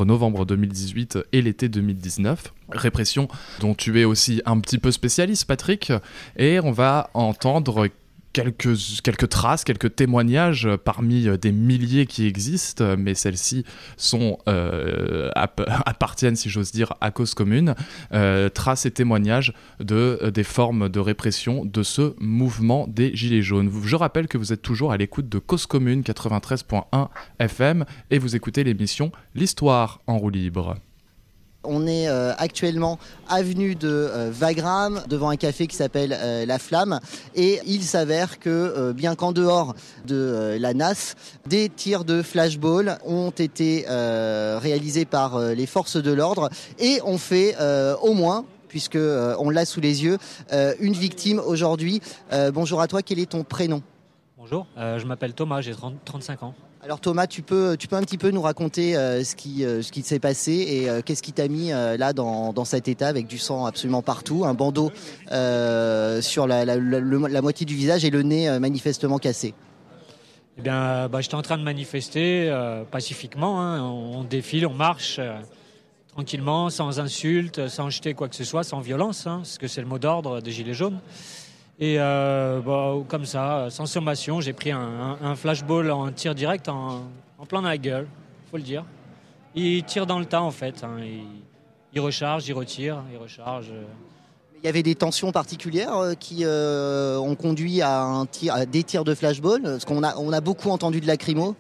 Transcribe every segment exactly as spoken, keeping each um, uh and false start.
entre novembre deux mille dix-huit et l'été deux mille dix-neuf. Répression dont tu es aussi un petit peu spécialiste, Patrick, et on va entendre Quelques, quelques traces, quelques témoignages parmi des milliers qui existent, mais celles-ci sont, euh, app- appartiennent, si j'ose dire, à Cause Commune. Euh, traces et témoignages de, euh, des formes de répression de ce mouvement des Gilets jaunes. Je rappelle que vous êtes toujours à l'écoute de Cause Commune quatre-vingt-treize point un F M et vous écoutez l'émission L'Histoire en roue libre. On est euh, actuellement avenue de euh, Wagram, devant un café qui s'appelle euh, La Flamme. Et il s'avère que, euh, bien qu'en dehors de euh, la N A S, des tirs de flashball ont été euh, réalisés par euh, les forces de l'ordre et ont fait euh, au moins, puisque euh, on l'a sous les yeux, euh, une victime aujourd'hui. Euh, bonjour à toi, quel est ton prénom ? Bonjour, euh, je m'appelle Thomas, j'ai trente, trente-cinq ans. Alors Thomas, tu peux, tu peux un petit peu nous raconter euh, ce qui, euh, ce qui s'est passé et euh, qu'est-ce qui t'a mis euh, là dans, dans cet état avec du sang absolument partout, un bandeau euh, sur la, la, la, la moitié du visage et le nez euh, manifestement cassé. Eh bien, bah, j'étais en train de manifester euh, pacifiquement, hein. on, on défile, on marche euh, tranquillement, sans insultes, sans jeter quoi que ce soit, sans violence, hein, parce que c'est le mot d'ordre des Gilets jaunes. Et euh, bah, comme ça, sans sommation, j'ai pris un, un, un flashball en tir direct en, en plein dans la gueule, faut le dire. Il tire dans le tas en fait, hein. il, il recharge, il retire, il recharge. Il y avait des tensions particulières qui euh, ont conduit à, un tir, à des tirs de flashball, parce qu'on a, on a beaucoup entendu de lacrymo.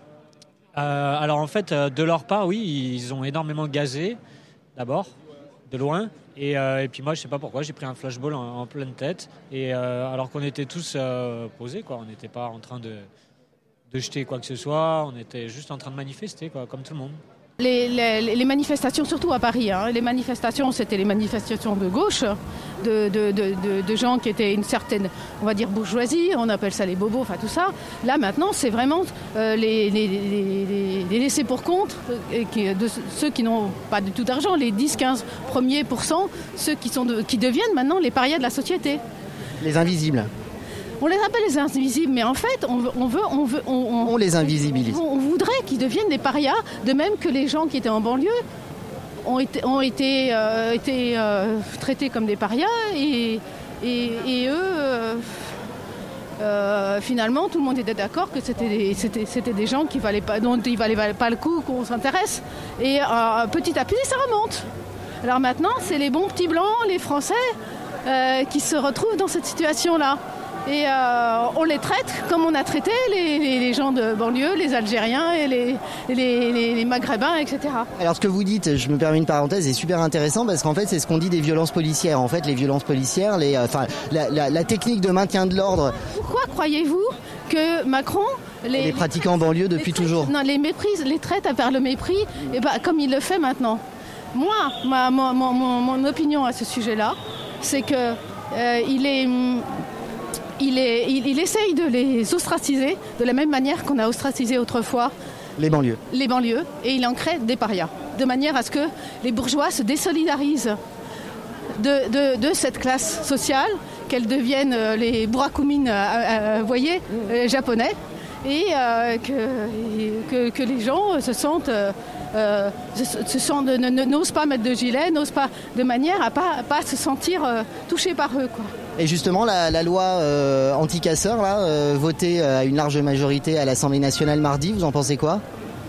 Euh, alors en fait, de leur part, oui, ils ont énormément gazé, d'abord, de loin. Et, euh, et puis moi, je sais pas pourquoi, j'ai pris un flashball en, en pleine tête. Et euh, alors qu'on était tous euh, posés, quoi. On n'était pas en train de, de jeter quoi que ce soit. On était juste en train de manifester, quoi, comme tout le monde. Les, les, les manifestations, surtout à Paris, hein, les manifestations, c'était les manifestations de gauche, de, de, de, de, de gens qui étaient une certaine, on va dire, bourgeoisie, on appelle ça les bobos, enfin tout ça. Là, maintenant, c'est vraiment euh, les, les, les, les laissés pour compte, et qui, de ceux qui n'ont pas du tout d'argent, les dix à quinze premiers pourcents, ceux qui, sont de, qui deviennent maintenant les parias de la société. Les invisibles. On les appelle les invisibles, mais en fait, on veut, on veut, on veut, on, on, on les invisibilise. On, on voudrait qu'ils deviennent des parias, de même que les gens qui étaient en banlieue ont été, ont été, euh, été euh, traités comme des parias, et, et, et eux, euh, euh, finalement, tout le monde était d'accord que c'était des, c'était, c'était des gens qui valaient pas, dont il valait, valait pas le coup qu'on s'intéresse. Et euh, petit à petit, ça remonte. Alors maintenant, c'est les bons petits blancs, les Français, euh, qui se retrouvent dans cette situation-là. Et euh, on les traite comme on a traité les, les, les gens de banlieue, les Algériens et les, les, les, les Maghrébins, et cetera. Alors ce que vous dites, je me permets une parenthèse, est super intéressant parce qu'en fait c'est ce qu'on dit des violences policières. En fait les violences policières, les, enfin, la, la, la technique de maintien de l'ordre. Pourquoi croyez-vous que Macron... Les, les pratiquants en banlieue depuis traite, toujours. Non, les méprise, les traite vers le mépris, et bah, comme il le fait maintenant. Moi, ma, ma, mon, mon opinion à ce sujet-là, c'est qu'il euh, est... Il, est, il, il essaye de les ostraciser de la même manière qu'on a ostracisé autrefois les banlieues. les banlieues, et il en crée des parias, de manière à ce que les bourgeois se désolidarisent de, de, de cette classe sociale, qu'elles deviennent les burakumines, euh, euh, voyez, euh, japonais, et euh, que, que, que les gens se sentent... Euh, Euh, se sentent, ne, ne, n'osent pas mettre de gilet, n'osent pas, de manière à ne pas, pas se sentir euh, touchés par eux, quoi. Et justement, la, la loi euh, anti-casseurs, là, euh, votée à une large majorité à l'Assemblée nationale mardi, vous en pensez quoi ?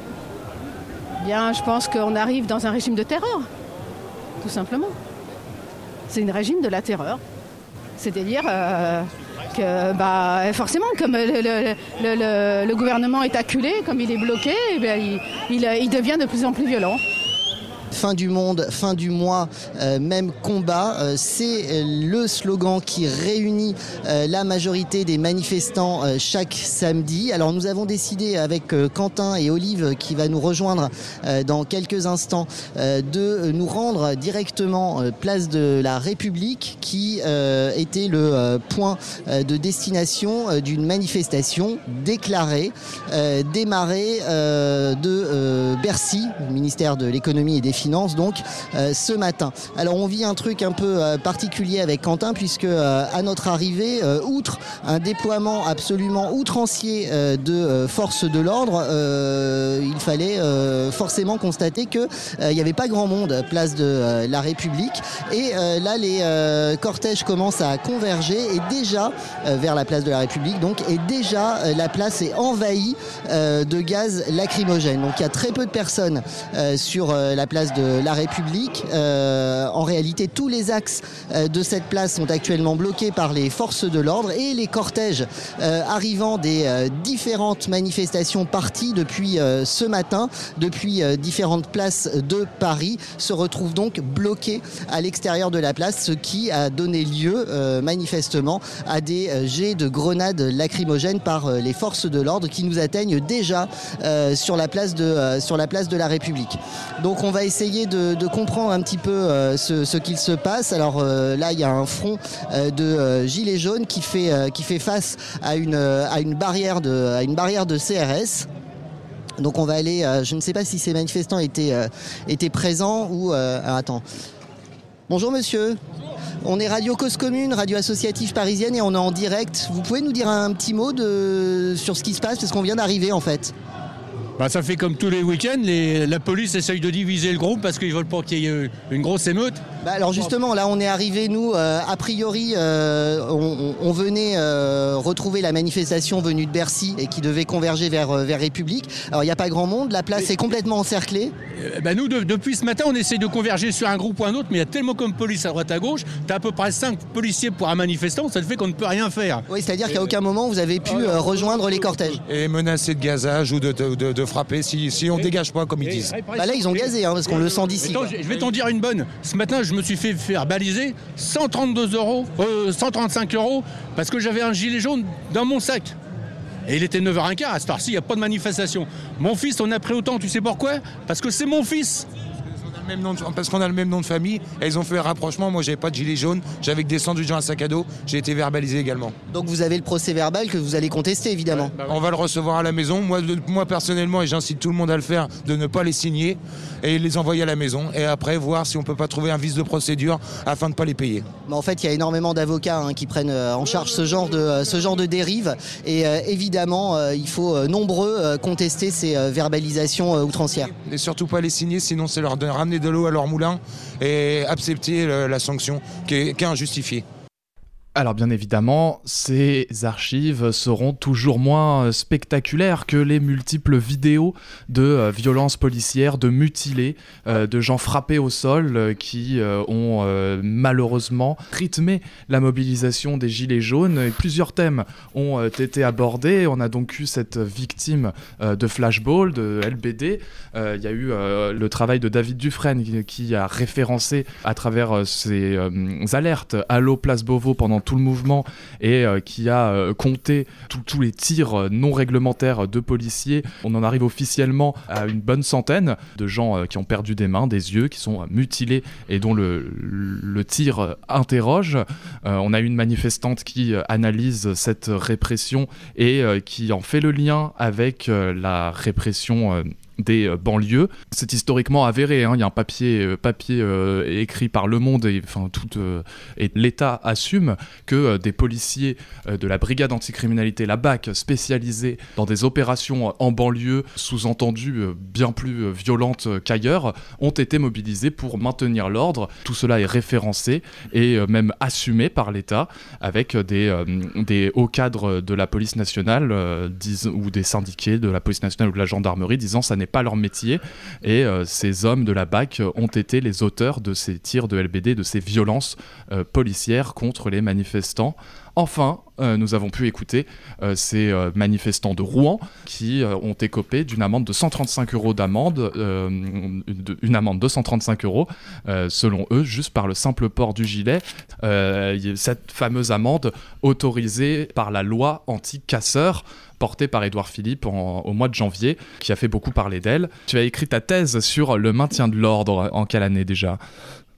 Bien, je pense qu'on arrive dans un régime de terreur, tout simplement. C'est un régime de la terreur. C'est-à-dire euh, que, bah, forcément, comme le, le, le, le, le gouvernement est acculé, comme il est bloqué, eh bien, il, il, il devient de plus en plus violent. Fin du monde, fin du mois, euh, même combat, euh, c'est le slogan qui réunit euh, la majorité des manifestants euh, chaque samedi. Alors nous avons décidé avec euh, Quentin et Olive, qui va nous rejoindre euh, dans quelques instants, euh, de nous rendre directement euh, place de la République, qui euh, était le euh, point euh, de destination euh, d'une manifestation déclarée, euh, démarrée euh, de euh, Bercy, le ministère de l'économie et des Finances donc euh, ce matin. Alors on vit un truc un peu euh, particulier avec Quentin puisque euh, à notre arrivée, euh, outre un déploiement absolument outrancier euh, de euh, forces de l'ordre, euh, il fallait euh, forcément constater que euh, il n'y avait pas grand monde place de euh, la République et euh, là les euh, cortèges commencent à converger et déjà euh, vers la place de la République donc et déjà euh, la place est envahie euh, de gaz lacrymogène. Donc il y a très peu de personnes euh, sur euh, la place de la République. Euh, en réalité, tous les axes euh, de cette place sont actuellement bloqués par les forces de l'ordre et les cortèges euh, arrivant des euh, différentes manifestations parties depuis euh, ce matin, depuis euh, différentes places de Paris, se retrouvent donc bloqués à l'extérieur de la place, ce qui a donné lieu euh, manifestement à des euh, jets de grenades lacrymogènes par euh, les forces de l'ordre qui nous atteignent déjà euh, sur la place de euh, sur la place de la République. Donc on va essayer de, de comprendre un petit peu euh, ce, ce qu'il se passe. Alors euh, là il y a un front euh, de euh, gilets jaunes qui fait euh, qui fait face à une euh, à une barrière de à une barrière de C R S. Donc on va aller euh, je ne sais pas si ces manifestants étaient euh, étaient présents ou euh, alors, attends. Bonjour monsieur. On est Radio Cause Commune, radio associative parisienne et on est en direct. Vous pouvez nous dire un petit mot de sur ce qui se passe parce qu'on vient d'arriver en fait. Bah, ça fait comme tous les week-ends, les, la police essaye de diviser le groupe parce qu'ils veulent pas qu'il y ait une grosse émeute. Bah alors justement, là on est arrivé, nous, euh, a priori, euh, on, on venait euh, retrouver la manifestation venue de Bercy et qui devait converger vers, vers République. Alors il n'y a pas grand monde, la place mais, est complètement encerclée. Euh, bah, nous, de, depuis ce matin, on essaye de converger sur un groupe ou un autre, mais il y a tellement comme police à droite à gauche, tu as à peu près cinq policiers pour un manifestant, ça te fait qu'on ne peut rien faire. Oui, c'est-à-dire qu'à aucun moment vous avez pu euh, rejoindre les cortèges. Et menacer de gazage ou de, de, de, de frapper si, si on ne dégage pas comme ils disent. Bah là ils ont gazé hein, parce qu'on le sent d'ici. Attends, je vais t'en dire une bonne. Ce matin je me suis fait faire baliser cent trente-deux euros, euh, cent trente-cinq euros parce que j'avais un gilet jaune dans mon sac. Et il était neuf heures quinze, à cette heure-ci il n'y a pas de manifestation. Mon fils on a pris autant, tu sais pourquoi ? Parce que c'est mon fils. Même nom de, parce qu'on a le même nom de famille et ils ont fait un rapprochement. Moi j'avais pas de gilet jaune, j'avais que des sandwichs dans un sac à dos, j'ai été verbalisé également. Donc vous avez le procès verbal que vous allez contester évidemment. Ouais, bah ouais. On va le recevoir à la maison, moi, de, moi personnellement, et j'incite tout le monde à le faire, de ne pas les signer et les envoyer à la maison et après voir si on peut pas trouver un vice de procédure afin de ne pas les payer. Mais en fait il y a énormément d'avocats hein, qui prennent euh, en charge ce genre de, euh, ce genre de dérive et euh, évidemment euh, il faut euh, nombreux euh, contester ces euh, verbalisations euh, outrancières. Et surtout pas les signer sinon c'est leur ramener de l'eau à leur moulin et accepter la sanction qui est, qui est injustifiée. Alors bien évidemment, ces archives seront toujours moins spectaculaires que les multiples vidéos de euh, violences policières, de mutilés, euh, de gens frappés au sol euh, qui euh, ont euh, malheureusement rythmé la mobilisation des Gilets jaunes. Et plusieurs thèmes ont euh, été abordés. On a donc eu cette victime euh, de flashball, de L B D. Euh, il y a eu euh, le travail de David Dufresne qui, qui a référencé à travers euh, ses euh, alertes Allo Place Beauvau pendant tout le mouvement et euh, qui a euh, compté tous les tirs euh, non réglementaires de policiers. On en arrive officiellement à une bonne centaine de gens euh, qui ont perdu des mains, des yeux, qui sont euh, mutilés et dont le, le tir euh, interroge. Euh, on a une manifestante qui euh, analyse cette répression et euh, qui en fait le lien avec euh, la répression euh, des euh, banlieues. C'est historiquement avéré, hein. Il y a un papier, euh, papier euh, écrit par Le Monde et, enfin, tout, euh, et l'État assume que euh, des policiers euh, de la brigade anticriminalité, la B A C, spécialisés dans des opérations en banlieue, sous-entendu euh, bien plus euh, violentes euh, qu'ailleurs, ont été mobilisés pour maintenir l'ordre. Tout cela est référencé et euh, même assumé par l'État avec des, euh, des hauts cadres de la police nationale euh, dis- ou des syndiqués de la police nationale ou de la gendarmerie disant ça n'est pas leur métier et euh, ces hommes de la B A C ont été les auteurs de ces tirs de L B D, de ces violences euh, policières contre les manifestants. Enfin, euh, nous avons pu écouter euh, ces euh, manifestants de Rouen qui euh, ont écopé d'une amende de cent trente-cinq euros d'amende, euh, de, une amende de cent trente-cinq euros, euh, selon eux, juste par le simple port du gilet. Euh, cette fameuse amende autorisée par la loi anti-casseurs, portée par Édouard Philippe en, au mois de janvier, qui a fait beaucoup parler d'elle. Tu as écrit ta thèse sur le maintien de l'ordre en quelle année déjà ?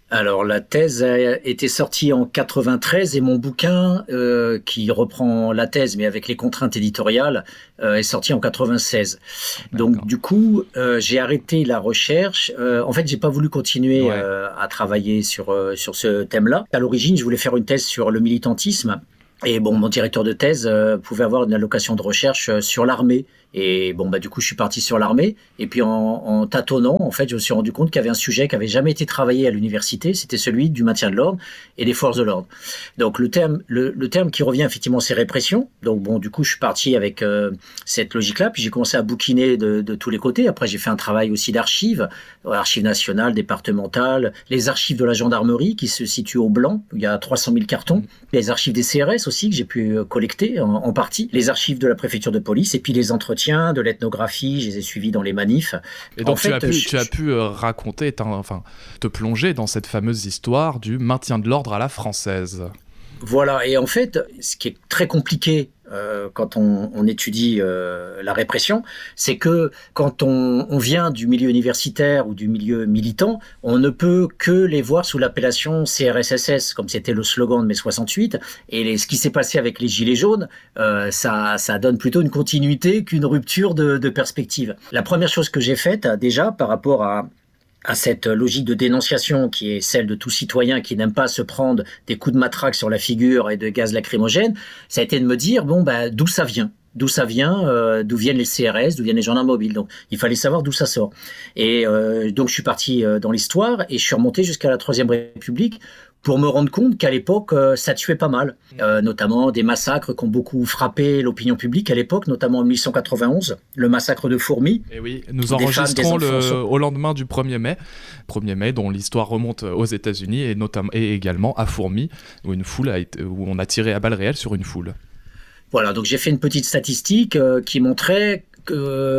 Alors la thèse a été sortie en quatre-vingt-treize et mon bouquin, euh, qui reprend la thèse mais avec les contraintes éditoriales, euh, est sorti en quatre-vingt-seize. D'accord. Donc du coup, euh, j'ai arrêté la recherche. Euh, en fait, j'ai pas voulu continuer ouais. euh, à travailler sur euh, sur ce thème-là. À l'origine, je voulais faire une thèse sur le militantisme. Et bon, mon directeur de thèse euh, pouvait avoir une allocation de recherche euh, sur l'armée. Et bon, bah du coup, je suis parti sur l'armée. Et puis en, en tâtonnant, en fait, je me suis rendu compte qu'il y avait un sujet qui avait jamais été travaillé à l'université. C'était celui du maintien de l'ordre et des forces de l'ordre. Donc le terme, le, le terme qui revient effectivement, c'est répression. Donc bon, du coup, je suis parti avec euh, cette logique-là. Puis j'ai commencé à bouquiner de, de tous les côtés. Après, j'ai fait un travail aussi d'archives, archives nationales, départementales, les archives de la gendarmerie qui se situent au Blanc, où il y a trois cent mille cartons, les archives des C R S aussi que j'ai pu collecter en, en partie, les archives de la préfecture de police et puis les entretiens de l'ethnographie, je les ai suivis dans les manifs. Et donc en tu, fait, as pu, je, tu as pu raconter, enfin, te plonger dans cette fameuse histoire du maintien de l'ordre à la française. Voilà, et en fait, ce qui est très compliqué euh, quand on, on étudie euh, la répression, c'est que quand on, on vient du milieu universitaire ou du milieu militant, on ne peut que les voir sous l'appellation C R S S S, comme c'était le slogan de mai soixante-huit, et les, ce qui s'est passé avec les Gilets jaunes, euh, ça, ça donne plutôt une continuité qu'une rupture de, de perspective. La première chose que j'ai faite, déjà, par rapport à à cette logique de dénonciation qui est celle de tout citoyen qui n'aime pas se prendre des coups de matraque sur la figure et de gaz lacrymogène, ça a été de me dire, bon, bah, d'où ça vient ? D'où ça vient, euh, d'où viennent les C R S, d'où viennent les gendarmes mobiles. Donc, il fallait savoir d'où ça sort. Et euh, donc, je suis parti euh, dans l'histoire et je suis remonté jusqu'à la Troisième République pour me rendre compte qu'à l'époque, euh, ça tuait pas mal. Euh, notamment des massacres qui ont beaucoup frappé l'opinion publique à l'époque, notamment en mille huit cent quatre-vingt-onze, le massacre de Fourmi. Et oui, nous enregistrons le, au lendemain du premier mai, premier mai dont l'histoire remonte aux États-Unis et, notamment, et également à Fourmi, où, une foule a été, où on a tiré à balles réelles sur une foule. Voilà, donc j'ai fait une petite statistique euh, qui montrait que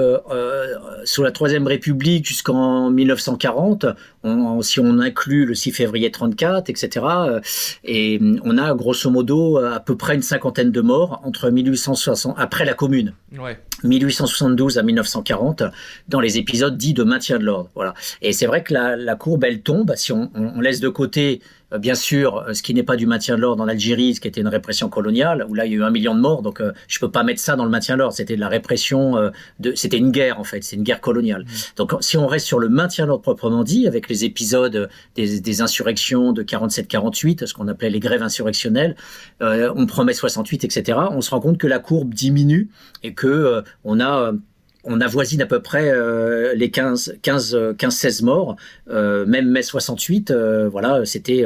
euh, sous la Troisième République jusqu'en mille neuf cent quarante, on, si on inclut le six février trente-quatre, et cetera, euh, et on a grosso modo à peu près une cinquantaine de morts entre mille huit cent soixante, après la Commune, ouais. mille huit cent soixante-douze à mille neuf cent quarante, dans les épisodes dits de maintien de l'ordre. Voilà. Et c'est vrai que la, la courbe, elle tombe si on, on laisse de côté bien sûr, ce qui n'est pas du maintien de l'ordre en Algérie, ce qui était une répression coloniale, où là il y a eu un million de morts, donc euh, je peux pas mettre ça dans le maintien de l'ordre. C'était de la répression, euh, de, c'était une guerre en fait, c'est une guerre coloniale. Mmh. Donc si on reste sur le maintien de l'ordre proprement dit, avec les épisodes des, des insurrections de quarante-sept quarante-huit, ce qu'on appelait les grèves insurrectionnelles, euh, on prend mai soixante-huit, et cetera, on se rend compte que la courbe diminue et que euh, on a euh, on avoisine à peu près euh, les quinze seize morts, euh, même mai soixante-huit, euh, voilà, c'était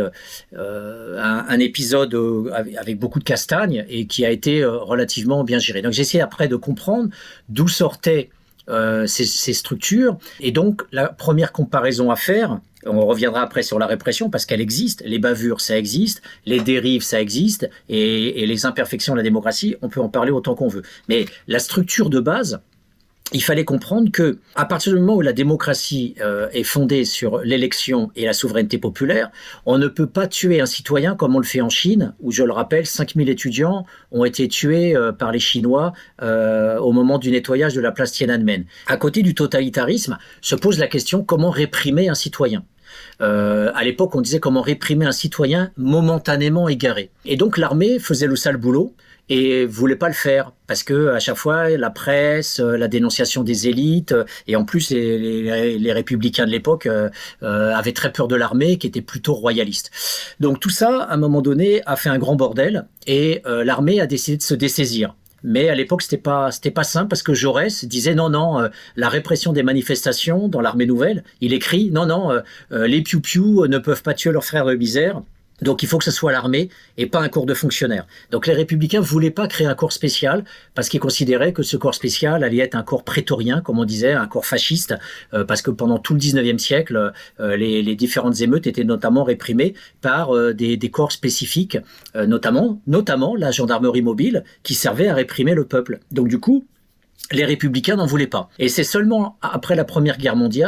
euh, un, un épisode euh, avec beaucoup de castagne et qui a été euh, relativement bien géré. Donc j'ai essayé après de comprendre d'où sortaient euh, ces, ces structures, et donc la première comparaison à faire, on reviendra après sur la répression parce qu'elle existe, les bavures ça existe, les dérives ça existe, et, et les imperfections de la démocratie, on peut en parler autant qu'on veut. Mais la structure de base, il fallait comprendre que, à partir du moment où la démocratie euh, est fondée sur l'élection et la souveraineté populaire, on ne peut pas tuer un citoyen comme on le fait en Chine, où, je le rappelle, cinq mille étudiants ont été tués euh, par les Chinois euh, au moment du nettoyage de la place Tiananmen. À côté du totalitarisme, se pose la question comment réprimer un citoyen. Euh, à l'époque, on disait comment réprimer un citoyen momentanément égaré. Et donc l'armée faisait le sale boulot et voulait pas le faire parce que à chaque fois la presse, la dénonciation des élites, et en plus les, les, les républicains de l'époque euh, euh, avaient très peur de l'armée qui était plutôt royaliste. Donc tout ça, à un moment donné, a fait un grand bordel et euh, l'armée a décidé de se dessaisir. Mais à l'époque, c'était pas, c'était pas simple parce que Jaurès disait non, non, euh, la répression des manifestations dans l'armée nouvelle, il écrit non, non, euh, euh, les piou-piou ne peuvent pas tuer leurs frères de misère. Donc il faut que ce soit l'armée et pas un corps de fonctionnaires. Donc les républicains voulaient pas créer un corps spécial parce qu'ils considéraient que ce corps spécial allait être un corps prétorien, comme on disait, un corps fasciste, euh, parce que pendant tout le dix-neuvième siècle, euh, les, les différentes émeutes étaient notamment réprimées par euh, des, des corps spécifiques, euh, notamment, notamment la gendarmerie mobile qui servait à réprimer le peuple. Donc du coup, les républicains n'en voulaient pas. Et c'est seulement après la Première Guerre mondiale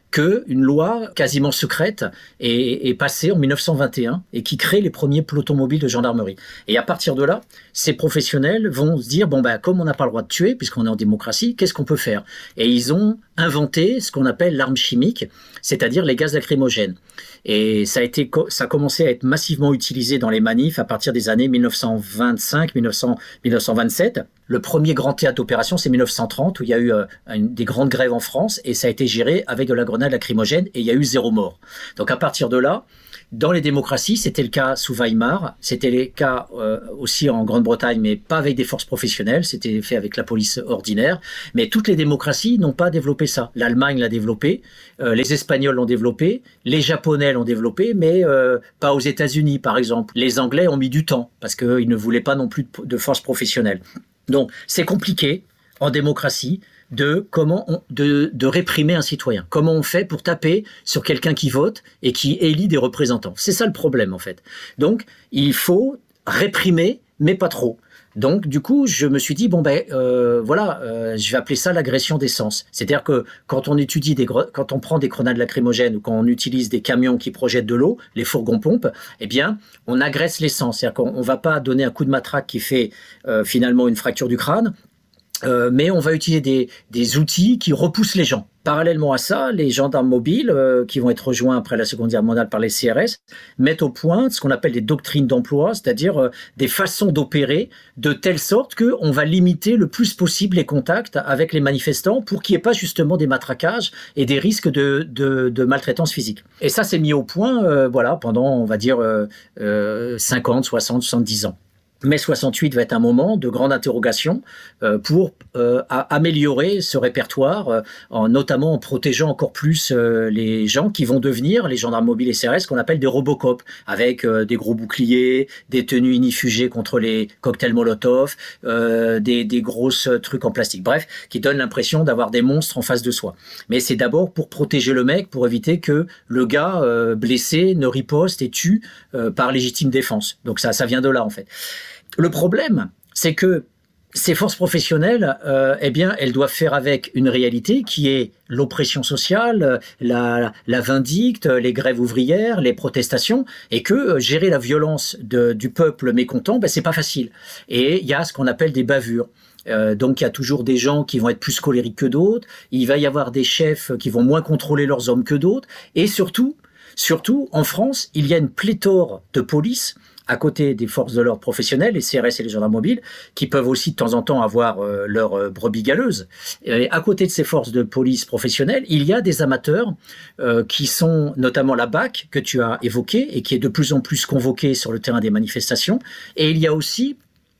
qu'une loi quasiment secrète est, est passée en mille neuf cent vingt et un et qui crée les premiers pelotons mobiles de gendarmerie. Et à partir de là, ces professionnels vont se dire, bon ben, comme on n'a pas le droit de tuer, puisqu'on est en démocratie, qu'est-ce qu'on peut faire? Et ils ont inventé ce qu'on appelle l'arme chimique, c'est-à-dire les gaz lacrymogènes. Et ça a été, ça a commencé à être massivement utilisé dans les manifs à partir des années mille neuf cent vingt-cinq, mille neuf cents, mille neuf cent vingt-sept. Le premier grand théâtre d'opération, c'est mille neuf cent trente, où il y a eu euh, une, des grandes grèves en France, et ça a été géré avec de la grenade lacrymogène, et il y a eu zéro mort. Donc à partir de là, dans les démocraties, c'était le cas sous Weimar, c'était le cas euh, aussi en Grande-Bretagne, mais pas avec des forces professionnelles, c'était fait avec la police ordinaire. Mais toutes les démocraties n'ont pas développé ça. L'Allemagne l'a développé, euh, les Espagnols l'ont développé, les Japonais l'ont développé, mais euh, pas aux États-Unis, par exemple. Les Anglais ont mis du temps, parce qu'ils ne voulaient pas non plus de, de forces professionnelles. Donc, c'est compliqué, en démocratie, de comment on, de, de réprimer un citoyen. Comment on fait pour taper sur quelqu'un qui vote et qui élit des représentants. C'est ça le problème, en fait. Donc, il faut réprimer, mais pas trop. Donc, du coup, je me suis dit, bon, ben, euh, voilà, euh, je vais appeler ça l'agression d'essence. C'est-à-dire que quand on étudie des, quand on prend des grenades lacrymogènes ou quand on utilise des camions qui projettent de l'eau, les fourgons-pompes, eh bien, on agresse l'essence. C'est-à-dire qu'on ne va pas donner un coup de matraque qui fait euh, finalement une fracture du crâne, euh, mais on va utiliser des, des outils qui repoussent les gens. Parallèlement à ça, les gendarmes mobiles, euh, qui vont être rejoints après la Seconde Guerre mondiale par les C R S, mettent au point ce qu'on appelle des doctrines d'emploi, c'est-à-dire euh, des façons d'opérer de telle sorte qu'on va limiter le plus possible les contacts avec les manifestants pour qu'il n'y ait pas justement des matraquages et des risques de, de, de maltraitance physique. Et ça, c'est mis au point euh, voilà, pendant, on va dire, euh, euh, cinquante, soixante, soixante-dix ans. Mai soixante-huit va être un moment de grande interrogation euh, pour euh, améliorer ce répertoire, euh, en, notamment en protégeant encore plus euh, les gens qui vont devenir, les gendarmes mobiles et C R S, qu'on appelle des Robocop, avec euh, des gros boucliers, des tenues inifugées contre les cocktails Molotov, euh, des, des grosses trucs en plastique. Bref, qui donnent l'impression d'avoir des monstres en face de soi. Mais c'est d'abord pour protéger le mec, pour éviter que le gars euh, blessé ne riposte et tue euh, par légitime défense. Donc ça, ça vient de là, en fait. Le problème, c'est que ces forces professionnelles, euh, eh bien, elles doivent faire avec une réalité qui est l'oppression sociale, la, la vindicte, les grèves ouvrières, les protestations, et que euh, gérer la violence de, du peuple mécontent, ben, c'est pas facile. Et il y a ce qu'on appelle des bavures. Euh, donc il y a toujours des gens qui vont être plus colériques que d'autres, il va y avoir des chefs qui vont moins contrôler leurs hommes que d'autres, et surtout, surtout, en France, il y a une pléthore de police à côté des forces de l'ordre professionnelles, les C R S et les gendarmes mobiles, qui peuvent aussi de temps en temps avoir euh, leur euh, brebis galeuse. Et à côté de ces forces de police professionnelles, il y a des amateurs euh, qui sont notamment la B A C que tu as évoquée et qui est de plus en plus convoquée sur le terrain des manifestations. Et il y a aussi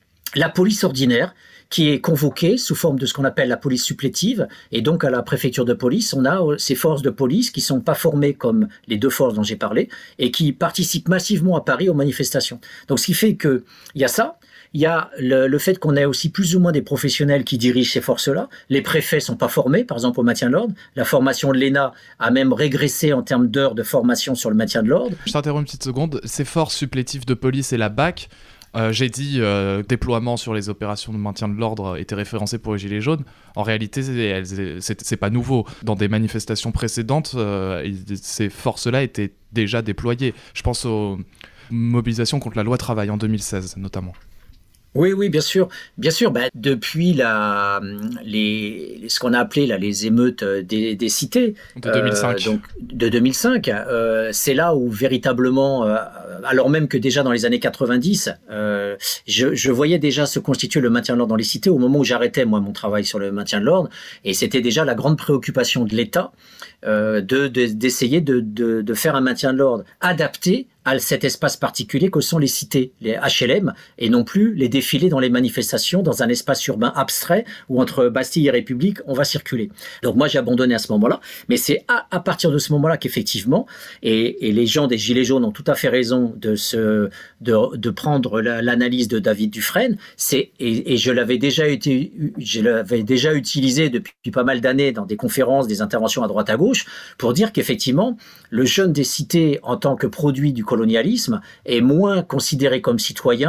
la police ordinaire qui est convoquée sous forme de ce qu'on appelle la police supplétive. Et donc, à la préfecture de police, on a ces forces de police qui sont pas formées comme les deux forces dont j'ai parlé et qui participent massivement à Paris aux manifestations. Donc, ce qui fait que il y a ça. Il y a le, le fait qu'on ait aussi plus ou moins des professionnels qui dirigent ces forces-là. Les préfets sont pas formés, par exemple, au maintien de l'ordre. La formation de l'E N A a même régressé en termes d'heures de formation sur le maintien de l'ordre. Je t'interromps une petite seconde. Ces forces supplétives de police et la B A C, Euh, j'ai dit euh, déploiement sur les opérations de maintien de l'ordre était référencé pour les Gilets jaunes. En réalité, c'est, c'est, c'est pas nouveau. Dans des manifestations précédentes, euh, ces forces-là étaient déjà déployées. Je pense aux mobilisations contre la loi travail en deux mille seize, notamment. Oui, oui, bien sûr. Bien sûr, bah, depuis la, les, ce qu'on a appelé là, les émeutes des, des cités. De deux mille cinq. Euh, donc, de deux mille cinq, euh, c'est là où véritablement, euh, alors même que déjà dans les années quatre-vingt-dix, euh, je, je voyais déjà se constituer le maintien de l'ordre dans les cités au moment où j'arrêtais, moi, mon travail sur le maintien de l'ordre. Et c'était déjà la grande préoccupation de l'État euh, de, de, d'essayer de, de, de faire un maintien de l'ordre adapté à cet espace particulier que sont les cités, les H L M, et non plus les défilés dans les manifestations, dans un espace urbain abstrait où entre Bastille et République, on va circuler. Donc moi, j'ai abandonné à ce moment-là, mais c'est à, à partir de ce moment-là qu'effectivement, et, et les gens des Gilets jaunes ont tout à fait raison de, se, de, de prendre la, l'analyse de David Dufresne, c'est, et, et je, l'avais déjà été, je l'avais déjà utilisé depuis pas mal d'années dans des conférences, des interventions à droite à gauche, pour dire qu'effectivement, le jeune des cités, en tant que produit du colonialisme, est moins considéré comme citoyen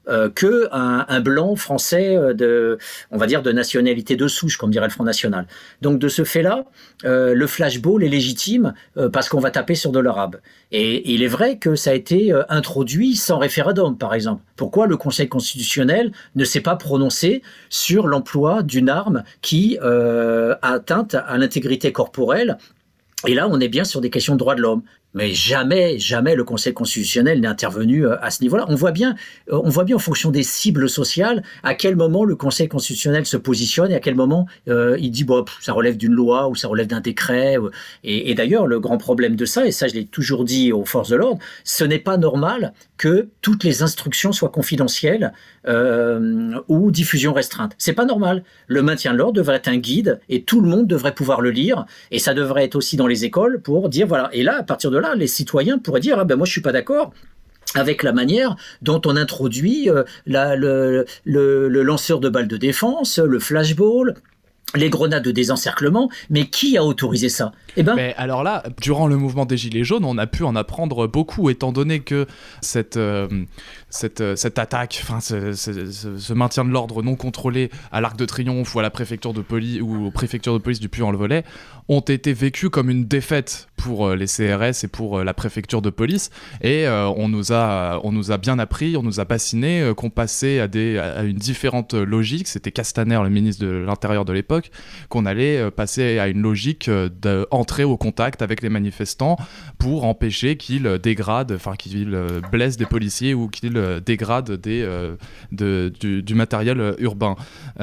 euh, que un, un blanc français de, on va dire, de nationalité de souche, comme dirait le Front National. Donc de ce fait-là, euh, le flashball est légitime euh, parce qu'on va taper sur de l'arabe. Et, et il est vrai que ça a été euh, introduit sans référendum, par exemple. Pourquoi le Conseil constitutionnel ne s'est pas prononcé sur l'emploi d'une arme qui euh, a atteinte à l'intégrité corporelle? Et là, on est bien sur des questions de droits de l'homme. Mais jamais, jamais le Conseil constitutionnel n'est intervenu à ce niveau-là. On voit bien, on voit bien en fonction des cibles sociales à quel moment le Conseil constitutionnel se positionne et à quel moment euh, il dit bon, ça relève d'une loi ou ça relève d'un décret. Et, et d'ailleurs, le grand problème de ça, et ça je l'ai toujours dit aux forces de l'ordre, ce n'est pas normal que toutes les instructions soient confidentielles euh, ou diffusion restreinte. C'est pas normal. Le maintien de l'ordre devrait être un guide et tout le monde devrait pouvoir le lire. Et ça devrait être aussi dans les écoles pour dire voilà. Et là, à partir de là, les citoyens pourraient dire ah ben moi je suis pas d'accord avec la manière dont on introduit euh, la, le, le, le lanceur de balles de défense, le flashball, les grenades de désencerclement, mais qui a autorisé ça? Eh ben, mais alors là, durant le mouvement des Gilets jaunes, on a pu en apprendre beaucoup, étant donné que cette, euh, cette, cette attaque, enfin ce, ce, ce, ce maintien de l'ordre non contrôlé à l'Arc de Triomphe ou à la préfecture de police ou aux préfectures de police du Puy-en-Velay ont été vécus comme une défaite pour les C R S et pour la préfecture de police. Et euh, on nous a, on nous a bien appris, on nous a bassiné euh, qu'on passait à des, à une différente logique. C'était Castaner, le ministre de l'Intérieur de l'époque, qu'on allait passer à une logique d'entrer au contact avec les manifestants pour empêcher qu'ils dégradent, enfin qu'ils blessent des policiers ou qu'ils dégradent des, euh, de, du, du matériel urbain.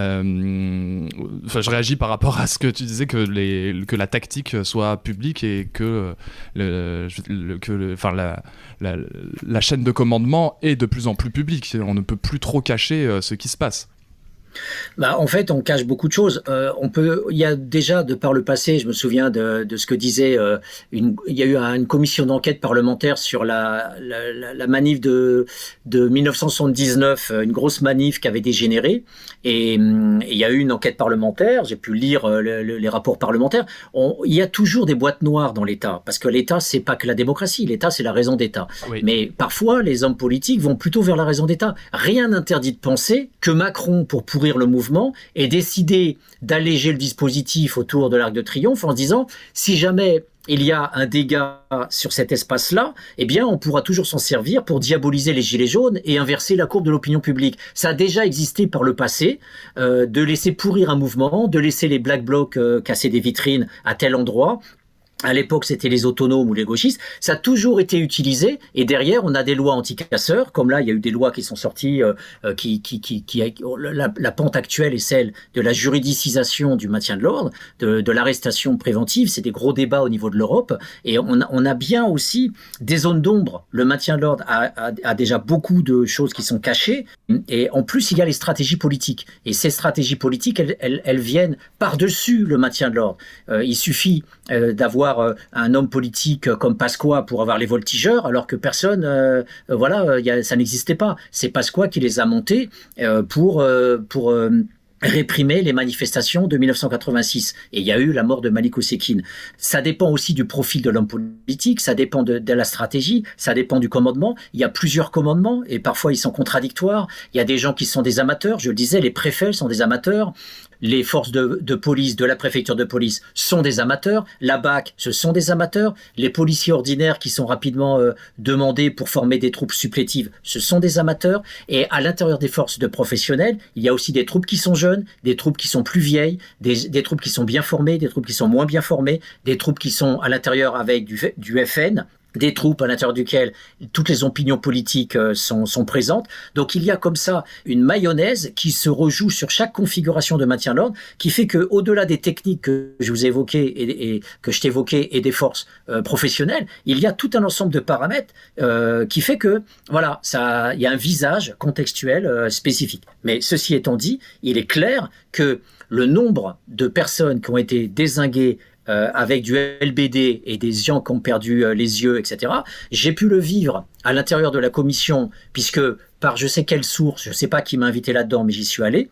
Euh, enfin, je réagis par rapport à ce que tu disais, que, les, que la tactique soit publique et que, le, le, que le, enfin, la, la, la chaîne de commandement est de plus en plus publique. On ne peut plus trop cacher ce qui se passe. Bah, en fait, on cache beaucoup de choses. Euh, on peut, il y a déjà, de par le passé, je me souviens de, de ce que disait, euh, une, il y a eu une commission d'enquête parlementaire sur la, la, la manif de, de mille neuf cent soixante-dix-neuf, une grosse manif qui avait dégénéré. Et, et il y a eu une enquête parlementaire, j'ai pu lire le, le, les rapports parlementaires. On, il y a toujours des boîtes noires dans l'État, parce que l'État, c'est pas que la démocratie. L'État, c'est la raison d'État. Oui. Mais parfois, les hommes politiques vont plutôt vers la raison d'État. Rien n'interdit de penser que Macron, pour pourrir le mouvement, et décider d'alléger le dispositif autour de l'Arc de Triomphe en se disant si jamais il y a un dégât sur cet espace-là, eh bien on pourra toujours s'en servir pour diaboliser les Gilets jaunes et inverser la courbe de l'opinion publique. Ça a déjà existé par le passé, euh, de laisser pourrir un mouvement, de laisser les Black Blocs euh, casser des vitrines à tel endroit. À l'époque, c'était les autonomes ou les gauchistes. Ça a toujours été utilisé. Et derrière, on a des lois anti-casseurs. Comme là, il y a eu des lois qui sont sorties, euh, qui, qui, qui, qui, la, la pente actuelle est celle de la juridicisation du maintien de l'ordre, de, de l'arrestation préventive. C'est des gros débats au niveau de l'Europe. Et on a, on a bien aussi des zones d'ombre. Le maintien de l'ordre a, a, a déjà beaucoup de choses qui sont cachées. Et en plus, il y a les stratégies politiques. Et ces stratégies politiques, elles, elles, elles viennent par-dessus le maintien de l'ordre. Euh, il suffit euh, d'avoir un homme politique comme Pasqua pour avoir les voltigeurs, alors que personne, euh, voilà, y a, ça n'existait pas. C'est Pasqua qui les a montés euh, pour, euh, pour euh, réprimer les manifestations de mille neuf cent quatre-vingt-six. Et il y a eu la mort de Malik Oussekine. Ça dépend aussi du profil de l'homme politique, ça dépend de, de la stratégie, ça dépend du commandement. Il y a plusieurs commandements et parfois ils sont contradictoires. Il y a des gens qui sont des amateurs, je le disais, les préfets sont des amateurs. Les forces de, de police de la préfecture de police sont des amateurs. La B A C, ce sont des amateurs. Les policiers ordinaires qui sont rapidement euh, demandés pour former des troupes supplétives, ce sont des amateurs. Et à l'intérieur des forces de professionnels, il y a aussi des troupes qui sont jeunes, des troupes qui sont plus vieilles, des, des troupes qui sont bien formées, des troupes qui sont moins bien formées, des troupes qui sont à l'intérieur avec du, du F N, des troupes à l'intérieur duquel toutes les opinions politiques sont, sont présentes. Donc il y a comme ça une mayonnaise qui se rejoue sur chaque configuration de maintien de l'ordre, qui fait que au-delà des techniques que je vous ai évoquées et, et que je t'évoquais et des forces euh, professionnelles, il y a tout un ensemble de paramètres euh, qui fait que voilà, ça, il y a un visage contextuel euh, spécifique. Mais ceci étant dit, il est clair que le nombre de personnes qui ont été dézinguées Euh, avec du L B D et des gens qui ont perdu euh, les yeux, et cetera. J'ai pu le vivre à l'intérieur de la commission, puisque par je sais quelle source, je ne sais pas qui m'a invité là-dedans, mais j'y suis allé.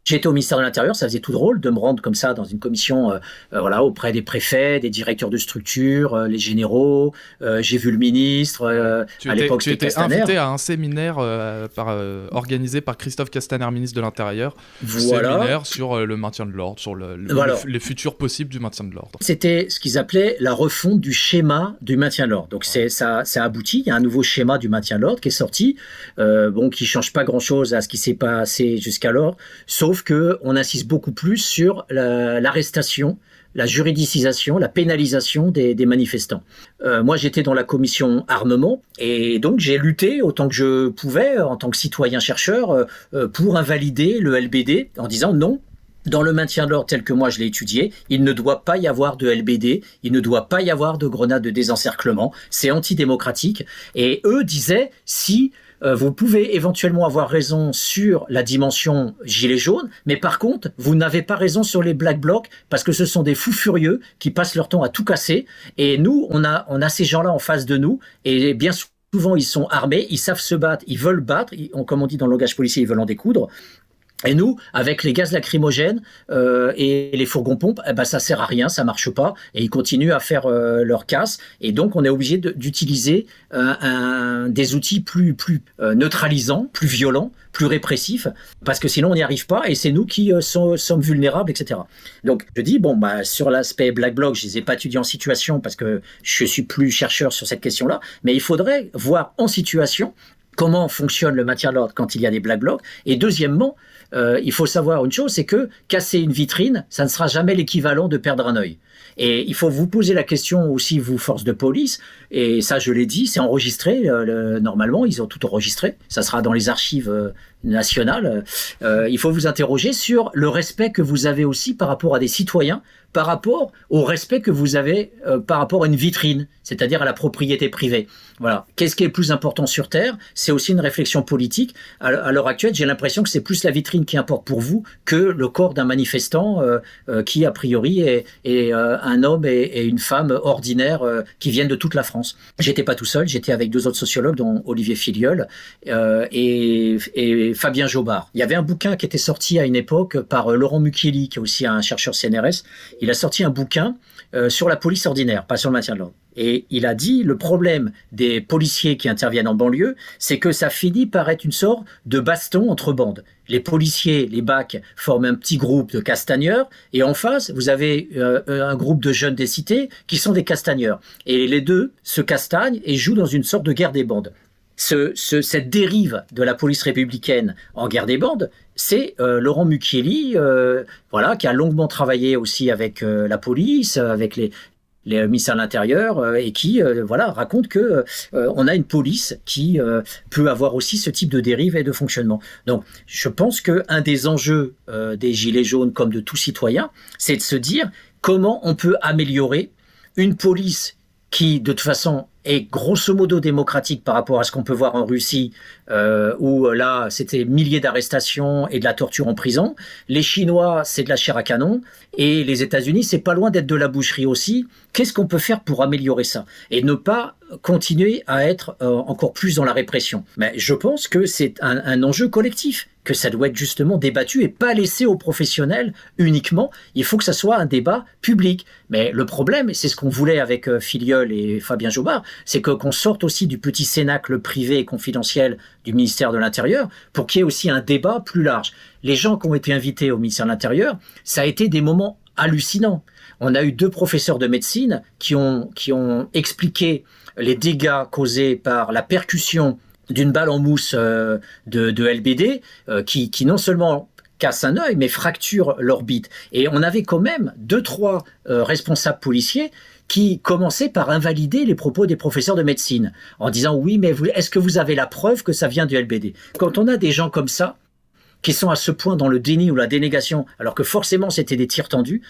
J'étais au ministère de l'Intérieur, ça faisait tout drôle de me rendre comme ça dans une commission euh, euh, voilà, auprès des préfets, des directeurs de structure, euh, les généraux. Euh, j'ai vu le ministre, euh, tu à étais, l'époque tu c'était étais Castaner. invité à un séminaire euh, par, euh, organisé par Christophe Castaner, ministre de l'Intérieur. Voilà. Séminaire sur euh, le maintien de l'ordre, sur le, le, voilà. le, les futurs possibles du maintien de l'ordre. C'était ce qu'ils appelaient la refonte du schéma du maintien de l'ordre. Donc c'est, ça, ça aboutit, il y a un nouveau schéma du maintien de l'ordre qui est sorti, euh, bon, qui ne change pas grand-chose à ce qui s'est passé jusqu'alors, sauf qu'on insiste beaucoup plus sur la, l'arrestation, la juridicisation, la pénalisation des, des manifestants. Euh, moi, j'étais dans la commission armement et donc j'ai lutté autant que je pouvais en tant que citoyen-chercheur euh, pour invalider le L B D en disant non. Dans le maintien de l'ordre tel que moi je l'ai étudié, il ne doit pas y avoir de L B D, il ne doit pas y avoir de grenades de désencerclement, c'est antidémocratique. Et eux disaient, si euh, vous pouvez éventuellement avoir raison sur la dimension gilet jaune, mais par contre, vous n'avez pas raison sur les black blocs, parce que ce sont des fous furieux qui passent leur temps à tout casser. Et nous, on a, on a ces gens-là en face de nous, et bien souvent ils sont armés, ils savent se battre, ils veulent battre, ils, comme on dit dans le langage policier, ils veulent en découdre. Et nous, avec les gaz lacrymogènes euh, et les fourgons-pompes, eh ben, ça sert à rien, ça marche pas, et ils continuent à faire euh, leur casse. Et donc, on est obligé de, d'utiliser euh, un, des outils plus, plus euh, neutralisants, plus violents, plus répressifs, parce que sinon, on n'y arrive pas, et c'est nous qui euh, sont, sommes vulnérables, et cetera. Donc, je dis, bon, bah, sur l'aspect Black Bloc, je les ai pas étudiés en situation, parce que je suis plus chercheur sur cette question-là, mais il faudrait voir en situation comment fonctionne le maintien de l'ordre quand il y a des Black Blocs. Et deuxièmement, euh, il faut savoir une chose, c'est que casser une vitrine, ça ne sera jamais l'équivalent de perdre un œil. Et il faut vous poser la question aussi, vous, forces de police, et ça je l'ai dit, c'est enregistré, euh, le, normalement, ils ont tout enregistré, ça sera dans les archives euh, nationales. Euh, il faut vous interroger sur le respect que vous avez aussi par rapport à des citoyens, par rapport au respect que vous avez euh, par rapport à une vitrine, c'est-à-dire à la propriété privée. Voilà. Qu'est-ce qui est le plus important sur Terre ? C'est aussi une réflexion politique. À, à l'heure actuelle, j'ai l'impression que c'est plus la vitrine qui importe pour vous que le corps d'un manifestant euh, euh, qui, a priori, est, est euh, un homme et, et une femme ordinaires euh, qui viennent de toute la France. J'étais pas tout seul, j'étais avec deux autres sociologues, dont Olivier Filiol euh, et, et Fabien Jobard. Il y avait un bouquin qui était sorti à une époque par euh, Laurent Mucchielli, qui est aussi un chercheur C N R S. Il a sorti un bouquin euh, sur la police ordinaire, pas sur le maintien de l'ordre. Et il a dit, le problème des policiers qui interviennent en banlieue, c'est que ça finit par être une sorte de baston entre bandes. Les policiers, les B A C, forment un petit groupe de castagneurs, et en face, vous avez euh, un groupe de jeunes des cités qui sont des castagneurs. Et les deux se castagnent et jouent dans une sorte de guerre des bandes. Ce, ce, cette dérive de la police républicaine en guerre des bandes, c'est euh, Laurent Mucchielli, euh, voilà, qui a longuement travaillé aussi avec euh, la police, avec les, les ministères de l'Intérieur, euh, et qui euh, voilà, raconte que euh, on a une police qui euh, peut avoir aussi ce type de dérive et de fonctionnement. Donc, je pense qu'un des enjeux euh, des Gilets jaunes, comme de tout citoyen, c'est de se dire comment on peut améliorer une police qui, de toute façon, est grosso modo démocratique par rapport à ce qu'on peut voir en Russie, euh, où là, c'était milliers d'arrestations et de la torture en prison. Les Chinois, c'est de la chair à canon. Et les États-Unis, c'est pas loin d'être de la boucherie aussi. Qu'est-ce qu'on peut faire pour améliorer ça ? Et ne pas continuer à être euh, encore plus dans la répression. Mais je pense que c'est un, un enjeu collectif, que ça doit être justement débattu et pas laissé aux professionnels uniquement. Il faut que ça soit un débat public. Mais le problème, et c'est ce qu'on voulait avec euh, Filiol et Fabien Jobard, c'est que, qu'on sorte aussi du petit cénacle privé et confidentiel du ministère de l'Intérieur pour qu'il y ait aussi un débat plus large. Les gens qui ont été invités au ministère de l'Intérieur, ça a été des moments hallucinants. On a eu deux professeurs de médecine qui ont, qui ont expliqué les dégâts causés par la percussion d'une balle en mousse euh, de, de L B D euh, qui, qui non seulement casse un œil, mais fracture l'orbite. Et on avait quand même deux, trois euh, responsables policiers qui commençaient par invalider les propos des professeurs de médecine, en disant « Oui, mais vous, est-ce que vous avez la preuve que ça vient du L B D ?» Quand on a des gens comme ça, qui sont à ce point dans le déni ou la dénégation, alors que forcément c'était des tirs tendus,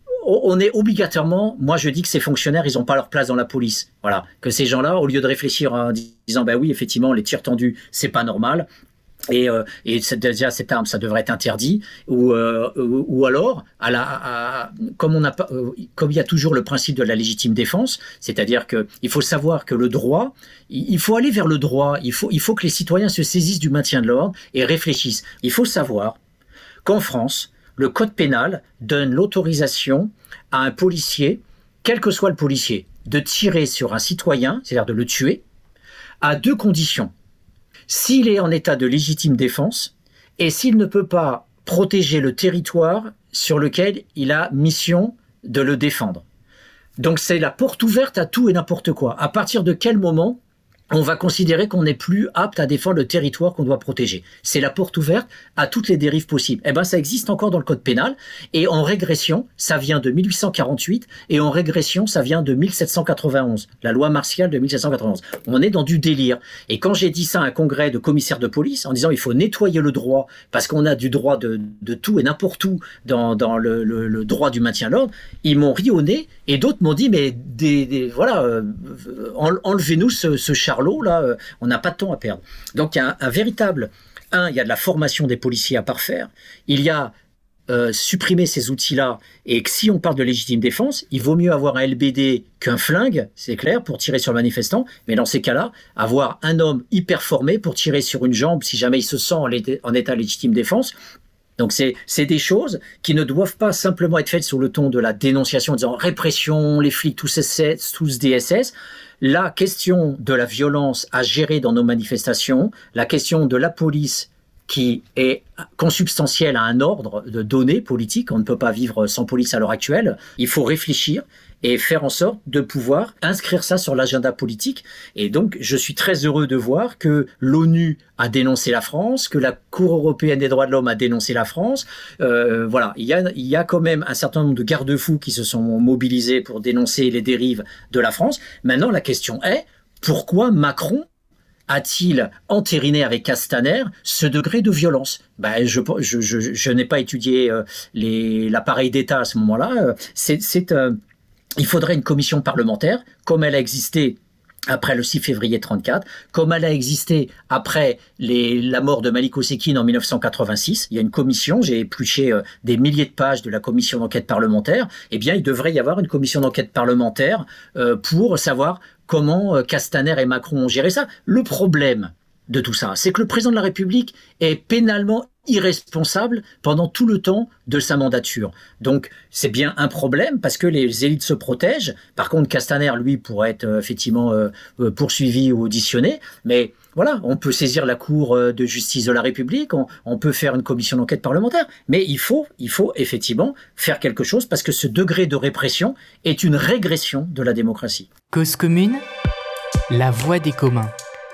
on est obligatoirement, moi je dis que ces fonctionnaires, ils n'ont pas leur place dans la police. Voilà, que ces gens-là, au lieu de réfléchir en disant, ben oui, effectivement, les tirs tendus, c'est pas normal, et, euh, et déjà cette arme, ça devrait être interdit, ou, euh, ou, ou alors, à la, à, comme, on a, euh, comme il y a toujours le principe de la légitime défense, c'est-à-dire qu'il faut savoir que le droit, il faut aller vers le droit, il faut, il faut que les citoyens se saisissent du maintien de l'ordre et réfléchissent. Il faut savoir qu'en France, le code pénal donne l'autorisation à un policier, quel que soit le policier, de tirer sur un citoyen, c'est-à-dire de le tuer, à deux conditions. S'il est en état de légitime défense et s'il ne peut pas protéger le territoire sur lequel il a mission de le défendre. Donc c'est la porte ouverte à tout et n'importe quoi. À partir de quel moment on va considérer qu'on n'est plus apte à défendre le territoire qu'on doit protéger? C'est la porte ouverte à toutes les dérives possibles. Eh ben, ça existe encore dans le code pénal. Et en régression, ça vient de mille huit cent quarante-huit. Et en régression, ça vient de mille sept cent quatre-vingt-onze. La loi martiale de mille sept cent quatre-vingt-onze. On est dans du délire. Et quand j'ai dit ça à un congrès de commissaires de police, en disant il faut nettoyer le droit, parce qu'on a du droit de, de tout et n'importe où dans, dans le, le, le droit du maintien de l'ordre, ils m'ont ri au nez. Et d'autres m'ont dit, mais des, des, voilà, euh, enlevez-nous ce, ce charlot, là, euh, on n'a pas de temps à perdre. Donc il y a un, un véritable... Un, il y a de la formation des policiers à parfaire. Il y a euh, supprimer ces outils-là. Et que si on parle de légitime défense, il vaut mieux avoir un L B D qu'un flingue, c'est clair, pour tirer sur le manifestant. Mais dans ces cas-là, avoir un homme hyper formé pour tirer sur une jambe si jamais il se sent en, en état de légitime défense. Donc c'est, c'est des choses qui ne doivent pas simplement être faites sous le ton de la dénonciation en disant répression, les flics tous S S, tous D S S. La question de la violence à gérer dans nos manifestations, la question de la police qui est consubstantielle à un ordre de données politiques, on ne peut pas vivre sans police à l'heure actuelle, il faut réfléchir et faire en sorte de pouvoir inscrire ça sur l'agenda politique. Et donc, je suis très heureux de voir que l'ONU a dénoncé la France, que la Cour européenne des droits de l'homme a dénoncé la France. Euh, voilà, il y a, il y a quand même un certain nombre de garde-fous qui se sont mobilisés pour dénoncer les dérives de la France. Maintenant, la question est, pourquoi Macron a-t-il entériné avec Castaner ce degré de violence? Ben, je, je, je, je n'ai pas étudié euh, les, l'appareil d'État à ce moment-là. C'est... c'est euh, Il faudrait une commission parlementaire, comme elle a existé après le six février trente-quatre, comme elle a existé après les, la mort de Malik Osekine en mille neuf cent quatre-vingt-six. Il y a une commission, j'ai épluché euh, des milliers de pages de la commission d'enquête parlementaire. Eh bien, il devrait y avoir une commission d'enquête parlementaire euh, pour savoir comment euh, Castaner et Macron ont géré ça. Le problème de tout ça, c'est que le président de la République est pénalement irresponsable pendant tout le temps de sa mandature. Donc, c'est bien un problème parce que les élites se protègent. Par contre, Castaner, lui, pourrait être euh, effectivement euh, poursuivi ou auditionné. Mais voilà, on peut saisir la Cour de justice de la République, on, on peut faire une commission d'enquête parlementaire. Mais il faut, il faut effectivement faire quelque chose parce que ce degré de répression est une régression de la démocratie. Cause commune, la voix des communs.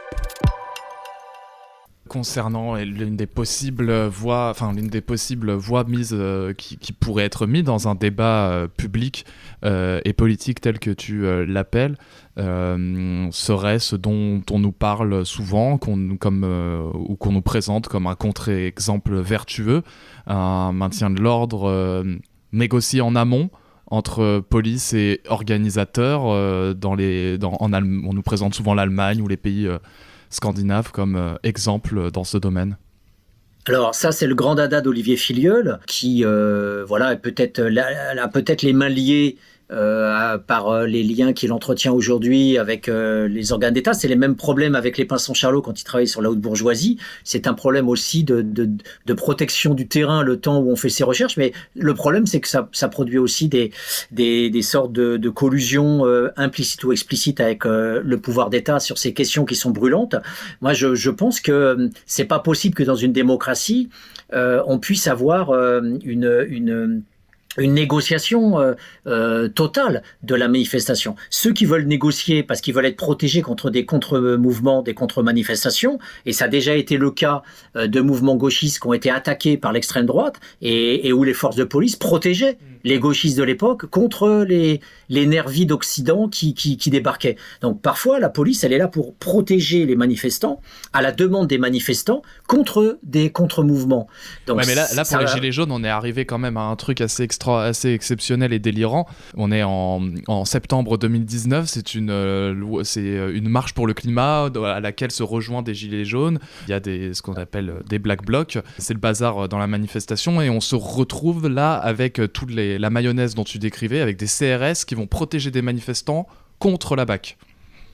Concernant l'une des possibles voies, enfin l'une des possibles voies mises euh, qui, qui pourrait être mise dans un débat euh, public euh, et politique tel que tu euh, l'appelles, euh, serait ce dont on nous parle souvent, qu'on, comme, euh, ou qu'on nous présente comme un contre-exemple vertueux, un maintien de l'ordre euh, négocié en amont entre police et organisateurs. Euh, dans les, dans, en Allem- on nous présente souvent l'Allemagne ou les pays euh, scandinaves comme euh, exemple dans ce domaine. Alors ça, c'est le grand dada d'Olivier Filliol qui euh, voilà, peut-être, a peut-être les mains liées euh, par euh, les liens qu'il entretient aujourd'hui avec euh, les organes d'État. C'est les mêmes problèmes avec les Pinson-Charlot quand il travaille sur la haute bourgeoisie. C'est un problème aussi de, de, de protection du terrain le temps où on fait ses recherches. Mais le problème, c'est que ça, ça produit aussi des, des, des sortes de, de collusions euh, implicites ou explicites avec euh, le pouvoir d'État sur ces questions qui sont brûlantes. Moi, je, je pense que c'est pas possible que dans une démocratie, euh, on puisse avoir euh, une... une une négociation euh, euh, totale de la manifestation. Ceux qui veulent négocier parce qu'ils veulent être protégés contre des contre-mouvements, des contre-manifestations, et ça a déjà été le cas euh, de mouvements gauchistes qui ont été attaqués par l'extrême droite et, et où les forces de police protégeaient les gauchistes de l'époque contre les, les nervis d'Occident qui, qui, qui débarquaient. Donc parfois, la police, elle est là pour protéger les manifestants à la demande des manifestants contre des contre-mouvements. Donc, ouais, mais là, là pour ça, les Gilets jaunes, on est arrivé quand même à un truc assez extra, assez exceptionnel et délirant. On est en, en septembre deux mille dix-neuf, c'est une, euh, c'est une marche pour le climat à laquelle se rejoignent des Gilets jaunes. Il y a des, ce qu'on appelle des Black Blocs. C'est le bazar dans la manifestation et on se retrouve là avec toutes les la mayonnaise dont tu décrivais, avec des C R S qui vont protéger des manifestants contre la B A C.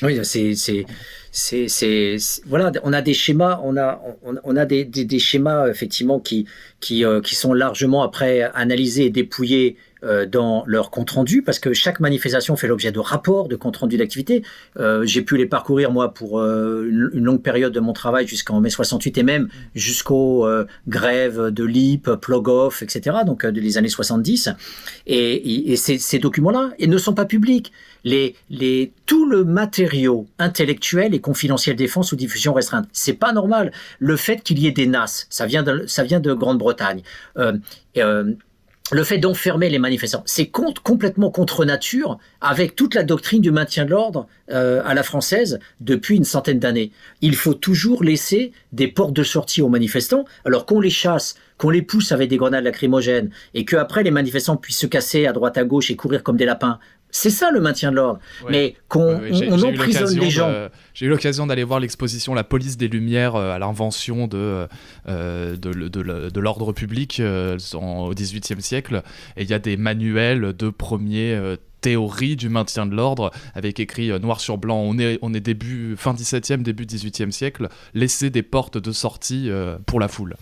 Oui, c'est, c'est, c'est, c'est, c'est, voilà, on a des schémas, on a, on, on a des, des, des schémas effectivement qui, qui, euh, qui sont largement après analysés et dépouillés euh, dans leur compte rendu, parce que chaque manifestation fait l'objet de rapports, de compte rendu d'activité. Euh, j'ai pu les parcourir moi pour euh, une, une longue période de mon travail jusqu'en mai soixante-huit et même jusqu'aux euh, grèves de l'I P, Plogoff, et cetera. Donc euh, des années soixante-dix. Et, et, et ces, ces documents-là, ils ne sont pas publics. Les, les, tout le matériau intellectuel est confidentiel défense ou diffusion restreinte. C'est pas normal. Le fait qu'il y ait des N A S, ça vient de, ça vient de Grande-Bretagne. Euh, euh, le fait d'enfermer les manifestants, c'est contre, complètement contre nature avec toute la doctrine du maintien de l'ordre euh, à la française depuis une centaine d'années. Il faut toujours laisser des portes de sortie aux manifestants, alors qu'on les chasse, qu'on les pousse avec des grenades lacrymogènes et qu'après les manifestants puissent se casser à droite à gauche et courir comme des lapins. C'est ça le maintien de l'ordre. Oui. Mais qu'on oui, oui. on, on emprisonne les gens. De, j'ai eu l'occasion d'aller voir l'exposition La police des Lumières euh, à l'invention de, euh, de, de, de, de l'ordre public euh, en, au dix-huitième siècle. Et il y a des manuels de premiers euh, théories du maintien de l'ordre avec écrit euh, noir sur blanc. On est, on est début, fin dix-septième, début dix-huitième siècle. Laisser des portes de sortie euh, pour la foule.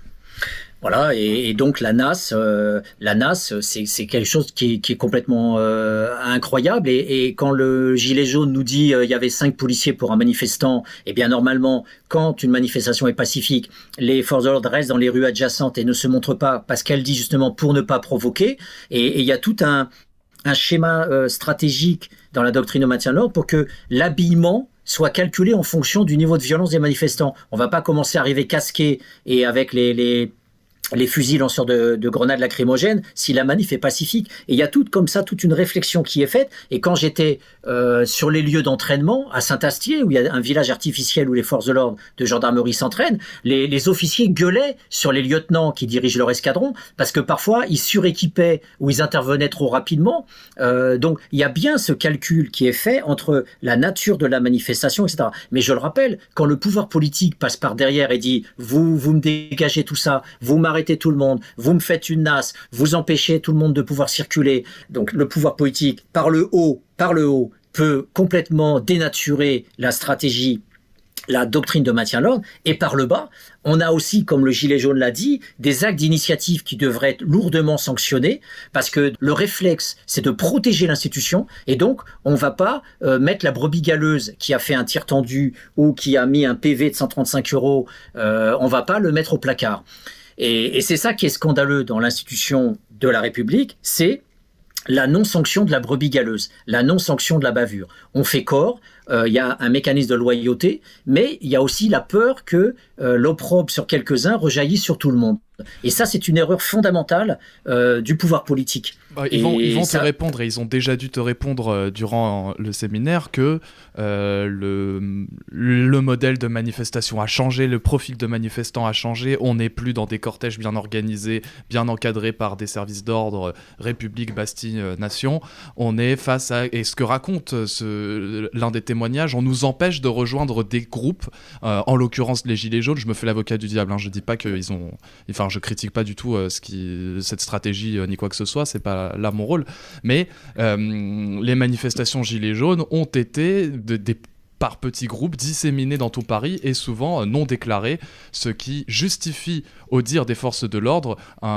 Voilà, et, et donc la N A S, euh, la N A S, c'est, c'est quelque chose qui, qui est complètement euh, incroyable. Et, et quand le gilet jaune nous dit euh, il y avait cinq policiers pour un manifestant, eh bien normalement, quand une manifestation est pacifique, les forces de l'ordre restent dans les rues adjacentes et ne se montrent pas parce qu'elle dit justement pour ne pas provoquer. Et il y a tout un, un schéma euh, stratégique dans la doctrine de maintien de l'ordre pour que l'habillement soit calculé en fonction du niveau de violence des manifestants. On va pas commencer à arriver casqué et avec les, les les fusils lanceurs de, de grenades lacrymogènes si la manif est pacifique. Et il y a tout comme ça, toute une réflexion qui est faite. Et quand j'étais euh, sur les lieux d'entraînement à Saint-Astier, où il y a un village artificiel où les forces de l'ordre de gendarmerie s'entraînent, les, les officiers gueulaient sur les lieutenants qui dirigent leur escadron parce que parfois ils suréquipaient ou ils intervenaient trop rapidement. Euh, donc il y a bien ce calcul qui est fait entre la nature de la manifestation, et cetera. Mais je le rappelle, quand le pouvoir politique passe par derrière et dit « vous, vous me dégagez tout ça, vous m'arrêtez arrêtez tout le monde, vous me faites une N A S, vous empêchez tout le monde de pouvoir circuler. » Donc le pouvoir politique, par le haut, par le haut, peut complètement dénaturer la stratégie, la doctrine de maintien de l'ordre, et par le bas, on a aussi, comme le gilet jaune l'a dit, des actes d'initiative qui devraient être lourdement sanctionnés, parce que le réflexe, c'est de protéger l'institution, et donc on ne va pas euh, mettre la brebis galeuse qui a fait un tir tendu ou qui a mis un P V de cent trente-cinq euros, euh, on ne va pas le mettre au placard. Et, et c'est ça qui est scandaleux dans l'institution de la République, c'est la non-sanction de la brebis galeuse, la non-sanction de la bavure. On fait corps, il euh, y a un mécanisme de loyauté, mais il y a aussi la peur que euh, l'opprobre sur quelques-uns rejaillisse sur tout le monde. Et ça, c'est une erreur fondamentale euh, du pouvoir politique. Bah, ils, vont, ils vont ça... te répondre, et ils ont déjà dû te répondre euh, durant le séminaire, que euh, le, le modèle de manifestation a changé, le profil de manifestant a changé, on n'est plus dans des cortèges bien organisés, bien encadrés par des services d'ordre, République, Bastille, euh, Nation. On est face à... Et ce que raconte ce, l'un des témoignages, on nous empêche de rejoindre des groupes, euh, en l'occurrence les Gilets jaunes, je me fais l'avocat du diable, hein, je dis pas qu'ils ont... Enfin, je critique pas du tout euh, ce qui, cette stratégie euh, ni quoi que ce soit, c'est pas là mon rôle, mais euh, les manifestations Gilets jaunes ont été de, des par petits groupes disséminés dans tout Paris et souvent euh, non déclarés, ce qui justifie, au dire des forces de l'ordre,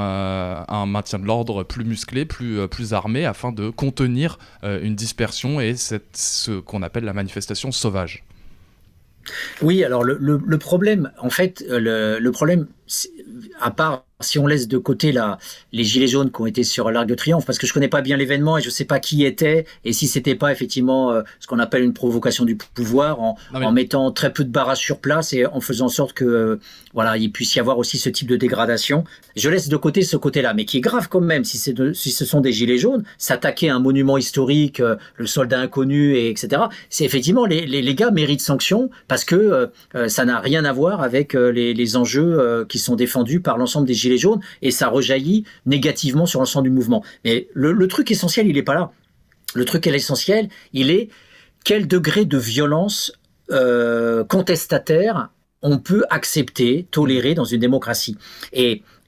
un, un maintien de l'ordre plus musclé, plus, euh, plus armé, afin de contenir euh, une dispersion et cette, ce qu'on appelle la manifestation sauvage. Oui, alors le, le, le problème, en fait, le, le problème, à part si on laisse de côté la, les gilets jaunes qui ont été sur l'Arc de Triomphe, parce que je connais pas bien l'événement et je sais pas qui était, et si c'était pas effectivement euh, ce qu'on appelle une provocation du pouvoir, en, non, mais... en mettant très peu de barrages sur place et en faisant en sorte que euh, voilà, il puisse y avoir aussi ce type de dégradation. Je laisse de côté ce côté-là, mais qui est grave quand même, si, c'est de, si ce sont des gilets jaunes, s'attaquer à un monument historique, euh, le soldat inconnu, et etc. C'est effectivement, les, les, les gars méritent sanction parce que euh, ça n'a rien à voir avec euh, les, les enjeux euh, qui sont défendus par l'ensemble des gilets jaunes, et ça rejaillit négativement sur l'ensemble du mouvement. Mais le, le truc essentiel, il n'est pas là. Le truc essentiel, il est quel degré de violence euh, contestataire on peut accepter, tolérer dans une démocratie. Et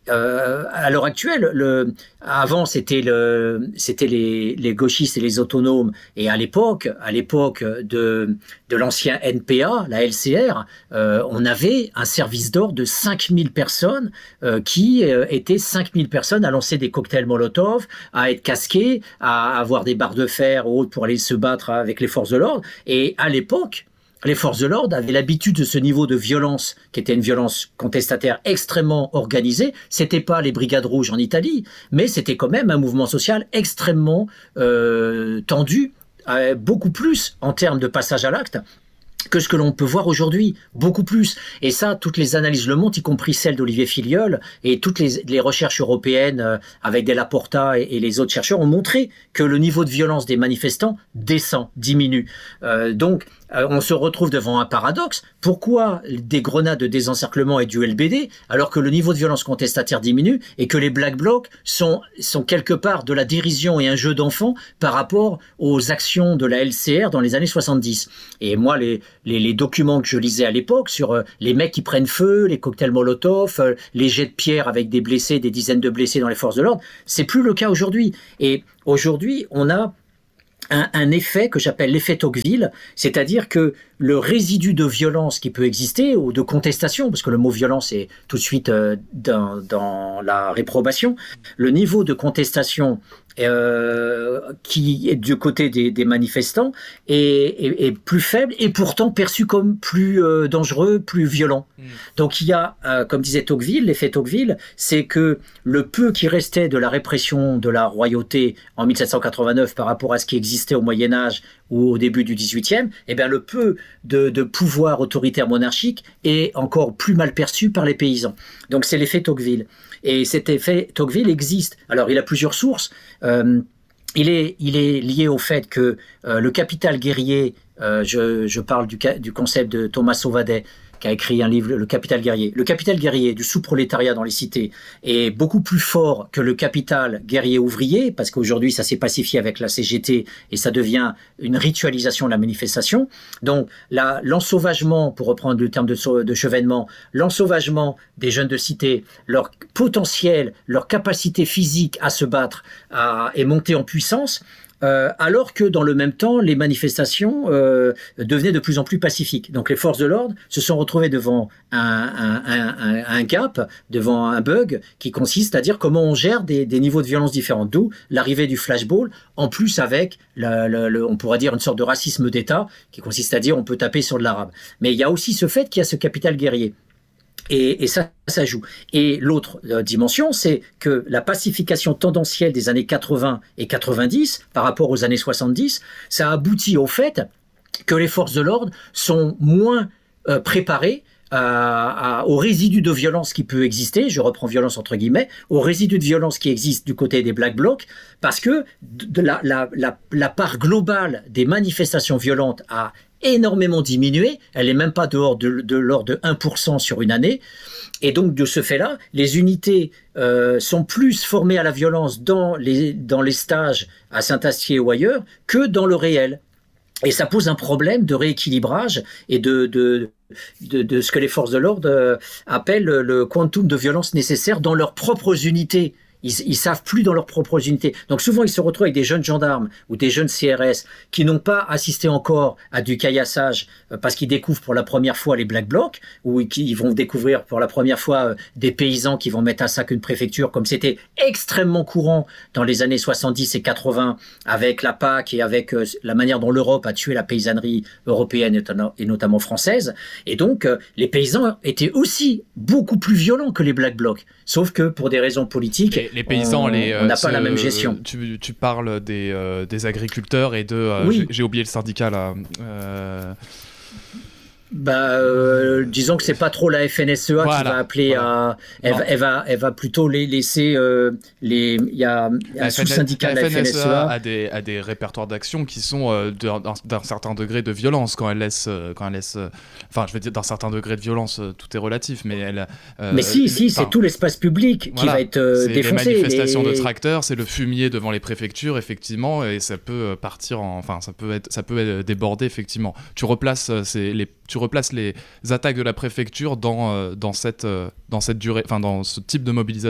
Euh, à l'heure actuelle, le, avant c'était le, c'était les, les gauchistes et les autonomes, et à l'époque, à l'époque de, de l'ancien N P A, la L C R, euh, on avait un service d'ordre de cinq mille personnes euh, qui euh, étaient cinq mille personnes à lancer des cocktails Molotov, à être casqués, à avoir des barres de fer ou autres pour aller se battre avec les forces de l'ordre. Et à l'époque, les forces de l'ordre avaient l'habitude de ce niveau de violence, qui était une violence contestataire extrêmement organisée. C'était pas les Brigades Rouges en Italie, mais c'était quand même un mouvement social extrêmement euh, tendu, euh, beaucoup plus en termes de passage à l'acte que ce que l'on peut voir aujourd'hui, beaucoup plus. Et ça, toutes les analyses le montrent, y compris celle d'Olivier Filiol, et toutes les, les recherches européennes euh, avec Della Porta et, et les autres chercheurs ont montré que le niveau de violence des manifestants descend, diminue. Euh, donc, euh, on se retrouve devant un paradoxe. Pourquoi des grenades de désencerclement et du L B D, alors que le niveau de violence contestataire diminue et que les Black Blocs sont, sont quelque part de la dérision et un jeu d'enfant par rapport aux actions de la L C R dans les années soixante-dix. Et moi, les Les, les documents que je lisais à l'époque sur euh, les mecs qui prennent feu, les cocktails Molotov, euh, les jets de pierre avec des blessés, des dizaines de blessés dans les forces de l'ordre, c'est plus le cas aujourd'hui. Et aujourd'hui, on a un, un effet que j'appelle l'effet Tocqueville, c'est-à-dire que le résidu de violence qui peut exister, ou de contestation, parce que le mot violence est tout de suite euh, dans, dans la réprobation, le niveau de contestation Euh, qui est du côté des, des manifestants est, est, est plus faible et pourtant perçu comme plus euh, dangereux, plus violent. Mmh. Donc il y a, euh, comme disait Tocqueville, l'effet Tocqueville, c'est que le peu qui restait de la répression de la royauté en mille sept cent quatre-vingt-neuf par rapport à ce qui existait au Moyen-Âge ou au début du dix-huitième, eh bien le peu de, de pouvoir autoritaire monarchique est encore plus mal perçu par les paysans. Donc c'est l'effet Tocqueville. Et cet effet Tocqueville existe. Alors, il a plusieurs sources. Euh, il est, il est lié au fait que euh, le capital guerrier, euh, je, je parle du, du concept de Thomas Sauvadet, qui a écrit un livre, Le Capital guerrier. Le capital guerrier du sous-prolétariat dans les cités est beaucoup plus fort que le capital guerrier ouvrier, parce qu'aujourd'hui, ça s'est pacifié avec la C G T et ça devient une ritualisation de la manifestation. Donc, la, l'ensauvagement, pour reprendre le terme de, de Chevènement, l'ensauvagement des jeunes de cité, leur potentiel, leur capacité physique à se battre à, est monté en puissance. Euh, alors que dans le même temps, les manifestations euh, devenaient de plus en plus pacifiques. Donc les forces de l'ordre se sont retrouvées devant un, un, un, un gap, devant un bug qui consiste à dire comment on gère des, des niveaux de violence différents. D'où l'arrivée du flashball, en plus avec, le, le, le, on pourrait dire, une sorte de racisme d'État qui consiste à dire on peut taper sur de l'arabe. Mais il y a aussi ce fait qu'il y a ce capital guerrier. Et, et ça, ça joue. Et l'autre euh, dimension, c'est que la pacification tendancielle des années quatre-vingts et quatre-vingt-dix par rapport aux années soixante-dix, ça aboutit au fait que les forces de l'ordre sont moins euh, préparées à, à, aux résidus de violence qui peut exister, je reprends violence entre guillemets, aux résidus de violence qui existent du côté des Black Blocs, parce que de la, la, la, la part globale des manifestations violentes a énormément diminué, elle n'est même pas dehors de, de l'ordre de un pour cent sur une année, et donc de ce fait-là, les unités euh, sont plus formées à la violence dans les, dans les stages à Saint-Astier ou ailleurs que dans le réel. Et ça pose un problème de rééquilibrage et de, de, de, de ce que les forces de l'ordre appellent le quantum de violence nécessaire dans leurs propres unités. Ils, ils savent plus dans leurs propres unités. Donc souvent, ils se retrouvent avec des jeunes gendarmes ou des jeunes C R S qui n'ont pas assisté encore à du caillassage parce qu'ils découvrent pour la première fois les Black Blocs, ou qui vont découvrir pour la première fois des paysans qui vont mettre à sac une préfecture, comme c'était extrêmement courant dans les années soixante-dix et quatre-vingts avec la P A C et avec la manière dont l'Europe a tué la paysannerie européenne et notamment française. Et donc, les paysans étaient aussi beaucoup plus violents que les Black Blocs. Sauf que pour des raisons politiques, les, les paysans, on les, n'a pas ce, la même gestion. Tu, tu parles des, euh, des agriculteurs et de... Euh, oui. j'ai, j'ai oublié le syndicat là. Euh... Bah, euh, disons que c'est pas trop la F N S E A voilà, qui va appeler voilà. à, elle, elle va, elle va plutôt les laisser euh, les, il y a un sous-syndicat de la F N S E A a des, a des répertoires d'action qui sont euh, d'un, d'un certain degré de violence quand elle laisse, quand elle laisse, enfin, je veux dire d'un certain degré de violence, tout est relatif, mais elle. Euh, mais si, si, c'est tout l'espace public voilà, qui va être euh, c'est défoncé. Les manifestations les... de tracteurs, c'est le fumier devant les préfectures, effectivement, et ça peut partir en, enfin, ça peut être, ça peut être débordé, effectivement. Tu replaces, c'est les, tu replaces les attaques de la préfecture dans, euh, dans, cette, euh, dans cette durée, enfin dans ce type de mobilisation-là ?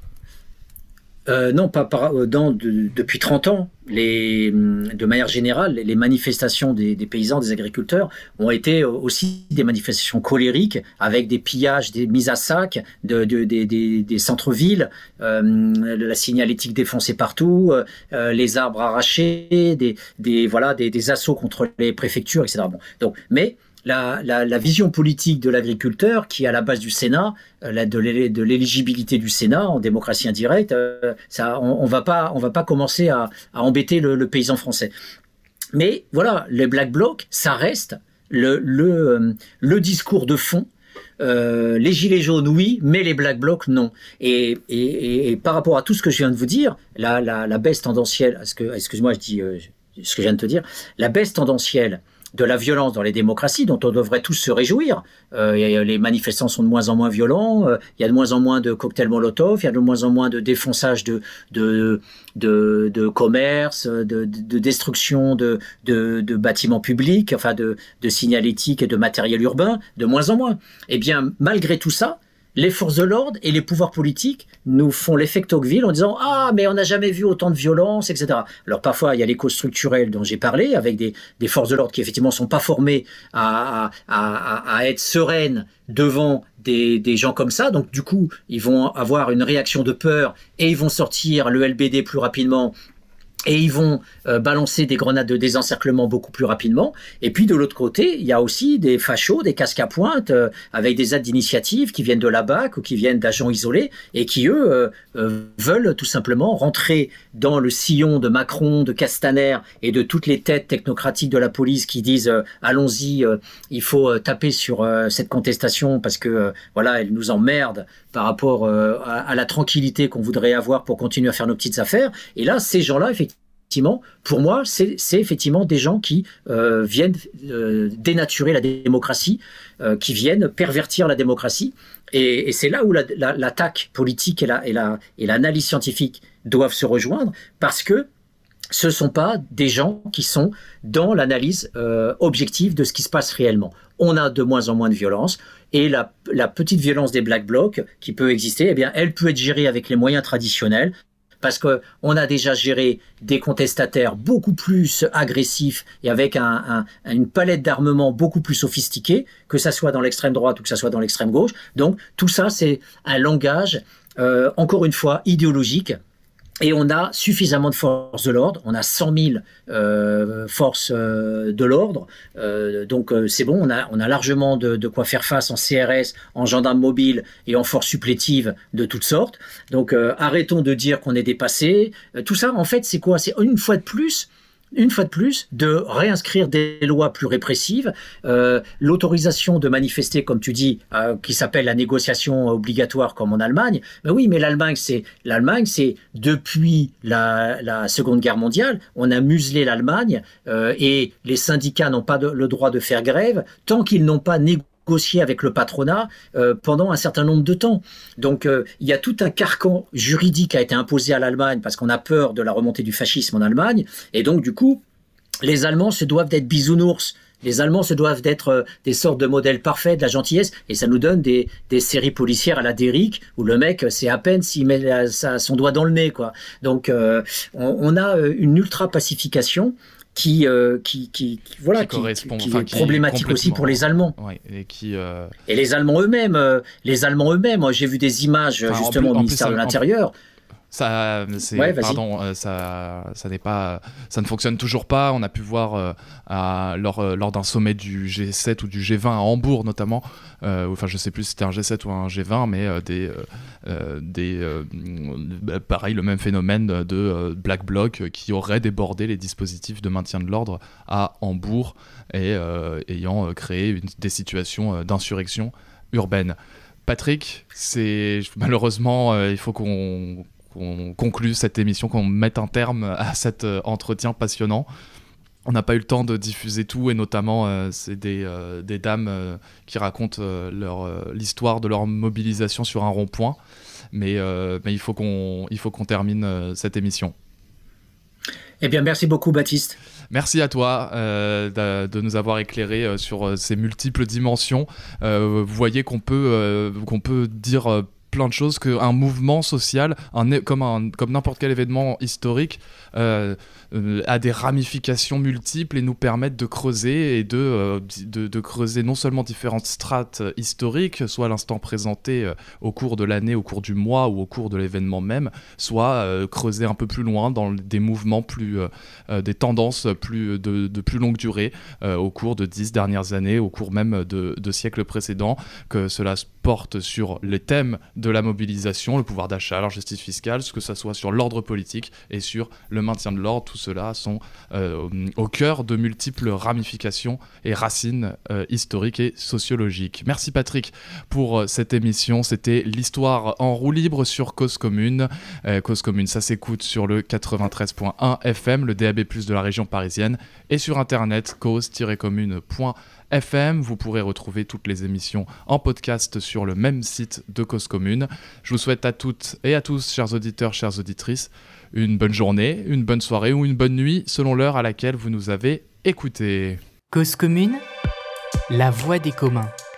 Euh, non, pas par, dans, de, depuis trente ans, les, de manière générale, les manifestations des, des paysans, des agriculteurs ont été aussi des manifestations colériques avec des pillages, des mises à sac de, de, de, de, des centres-villes, euh, la signalétique défoncée partout, euh, les arbres arrachés, des, des, voilà, des, des assauts contre les préfectures, et cetera. Bon, donc, mais La, la, la vision politique de l'agriculteur, qui est à la base du Sénat, la, de, l'é, de l'éligibilité du Sénat en démocratie indirecte, euh, ça, on, on va pas, on va pas commencer à, à embêter le, le paysan français. Mais voilà, les Black Blocs, ça reste le, le, le discours de fond. Euh, les gilets jaunes, oui, mais les Black Blocs, non. Et, et, et par rapport à tout ce que je viens de vous dire, la, la, la baisse tendancielle, est-ce que, excuse-moi, je dis euh, ce que je viens de te dire, la baisse tendancielle de la violence dans les démocraties, dont on devrait tous se réjouir. Euh, les manifestants sont de moins en moins violents, euh, il y a de moins en moins de cocktails Molotov, il y a de moins en moins de défonçage de, de, de, de commerce, de, de, de destruction de, de, de bâtiments publics, enfin de, de signalétique et de matériel urbain, de moins en moins. Eh bien, malgré tout ça, les forces de l'ordre et les pouvoirs politiques nous font l'effet Tocqueville en disant « Ah, mais on n'a jamais vu autant de violence, et cetera » Alors parfois, il y a les causes structurelles dont j'ai parlé, avec des, des forces de l'ordre qui effectivement ne sont pas formées à, à, à, à être sereines devant des, des gens comme ça. Donc du coup, ils vont avoir une réaction de peur et ils vont sortir le L B D plus rapidement. Et ils vont euh, balancer des grenades de désencerclement beaucoup plus rapidement. Et puis de l'autre côté, il y a aussi des fachos, des casques à pointe, euh, avec des aides d'initiative qui viennent de la B A C ou qui viennent d'agents isolés et qui, eux, euh, euh, veulent tout simplement rentrer dans le sillon de Macron, de Castaner et de toutes les têtes technocratiques de la police qui disent euh, « Allons-y, euh, il faut euh, taper sur euh, cette contestation parce que euh, voilà, elle nous emmerde par rapport euh, à, à la tranquillité qu'on voudrait avoir pour continuer à faire nos petites affaires. » Et là, ces gens-là, effectivement, Effectivement, pour moi, c'est, c'est effectivement des gens qui euh, viennent euh, dénaturer la démocratie, euh, qui viennent pervertir la démocratie. Et, et c'est là où la, la, l'attaque politique et, la, et, la, et l'analyse scientifique doivent se rejoindre, parce que ce ne sont pas des gens qui sont dans l'analyse euh, objective de ce qui se passe réellement. On a de moins en moins de violence, et la, la petite violence des Black Blocs qui peut exister, eh bien, elle peut être gérée avec les moyens traditionnels, parce qu'on a déjà géré des contestataires beaucoup plus agressifs et avec un, un, une palette d'armements beaucoup plus sophistiquée, que ça soit dans l'extrême droite ou que ça soit dans l'extrême gauche. Donc tout ça, c'est un langage, euh, encore une fois, idéologique. Et on a suffisamment de forces de l'ordre, on a cent mille euh, forces euh, de l'ordre, euh, donc euh, c'est bon, on a, on a largement de, de quoi faire face en C R S, en gendarmes mobiles et en forces supplétives de toutes sortes. Donc euh, arrêtons de dire qu'on est dépassé. Euh, tout ça, en fait, c'est quoi ? C'est une fois de plus... une fois de plus, de réinscrire des lois plus répressives, euh, l'autorisation de manifester, comme tu dis, euh, qui s'appelle la négociation obligatoire comme en Allemagne. Mais oui, mais l'Allemagne, c'est l'Allemagne, c'est depuis la, la Seconde Guerre mondiale, on a muselé l'Allemagne euh, et les syndicats n'ont pas de, le droit de faire grève tant qu'ils n'ont pas négocié négocier avec le patronat euh, pendant un certain nombre de temps. Donc euh, il y a tout un carcan juridique qui a été imposé à l'Allemagne parce qu'on a peur de la remontée du fascisme en Allemagne, et donc du coup les Allemands se doivent d'être bisounours. Les Allemands se doivent d'être euh, des sortes de modèles parfaits de la gentillesse, et ça nous donne des, des séries policières à la Derrick où le mec, c'est à peine s'il met la, sa, son doigt dans le nez, quoi. Donc euh, on, on a une ultra-pacification Qui, euh, qui, qui, qui, voilà, qui, qui, qui enfin, est qui problématique aussi pour les Allemands. Ouais, et, qui, euh... et les Allemands eux-mêmes, euh, les Allemands eux-mêmes, moi, j'ai vu des images enfin, justement plus, au ministère plus, de l'Intérieur. Ça, c'est, ouais, pardon, euh, ça, ça n'est pas, ça ne fonctionne toujours pas. On a pu voir euh, à, lors, euh, lors d'un sommet du G sept ou du G vingt à Hambourg notamment, euh, enfin je sais plus si c'était un G sept ou un G vingt, mais euh, des, euh, des, euh, pareil le même phénomène de euh, Black Bloc qui aurait débordé les dispositifs de maintien de l'ordre à Hambourg et euh, ayant créé une, des situations d'insurrection urbaine. Patrick, c'est malheureusement euh, il faut qu'on qu'on conclue cette émission, qu'on mette un terme à cet euh, entretien passionnant. On n'a pas eu le temps de diffuser tout, et notamment euh, c'est des, euh, des dames euh, qui racontent euh, leur, euh, l'histoire de leur mobilisation sur un rond-point, mais, euh, mais il faut qu'on, il faut qu'on termine euh, cette émission. Eh bien, merci beaucoup, Baptiste. Merci à toi euh, de, de nous avoir éclairé euh, sur euh, ces multiples dimensions. Euh, vous voyez qu'on peut, euh, qu'on peut dire euh, plein de choses, qu'un mouvement social, un, comme, un, comme n'importe quel événement historique, euh, euh, a des ramifications multiples et nous permettent de creuser et de, euh, de, de creuser non seulement différentes strates historiques, soit l'instant présenté euh, au cours de l'année, au cours du mois ou au cours de l'événement même, soit euh, creuser un peu plus loin dans des mouvements plus, euh, euh, des tendances plus, de, de plus longue durée euh, au cours de dix dernières années, au cours même de, de siècles précédents, que cela porte sur les thèmes de la mobilisation, le pouvoir d'achat, la justice fiscale, que ce soit sur l'ordre politique et sur le maintien de l'ordre. Tout cela sont euh, au cœur de multiples ramifications et racines euh, historiques et sociologiques. Merci Patrick pour euh, cette émission. C'était l'histoire en roue libre sur Cause Commune. Euh, Cause Commune, ça s'écoute sur le quatre-vingt-treize point un F M, le D A B plus, de la région parisienne, et sur internet cause tiret commune point F M. Vous pourrez retrouver toutes les émissions en podcast sur le même site de Cause Commune. Je vous souhaite à toutes et à tous, chers auditeurs, chères auditrices, une bonne journée, une bonne soirée ou une bonne nuit, selon l'heure à laquelle vous nous avez écoutés. Cause Commune, la voix des communs.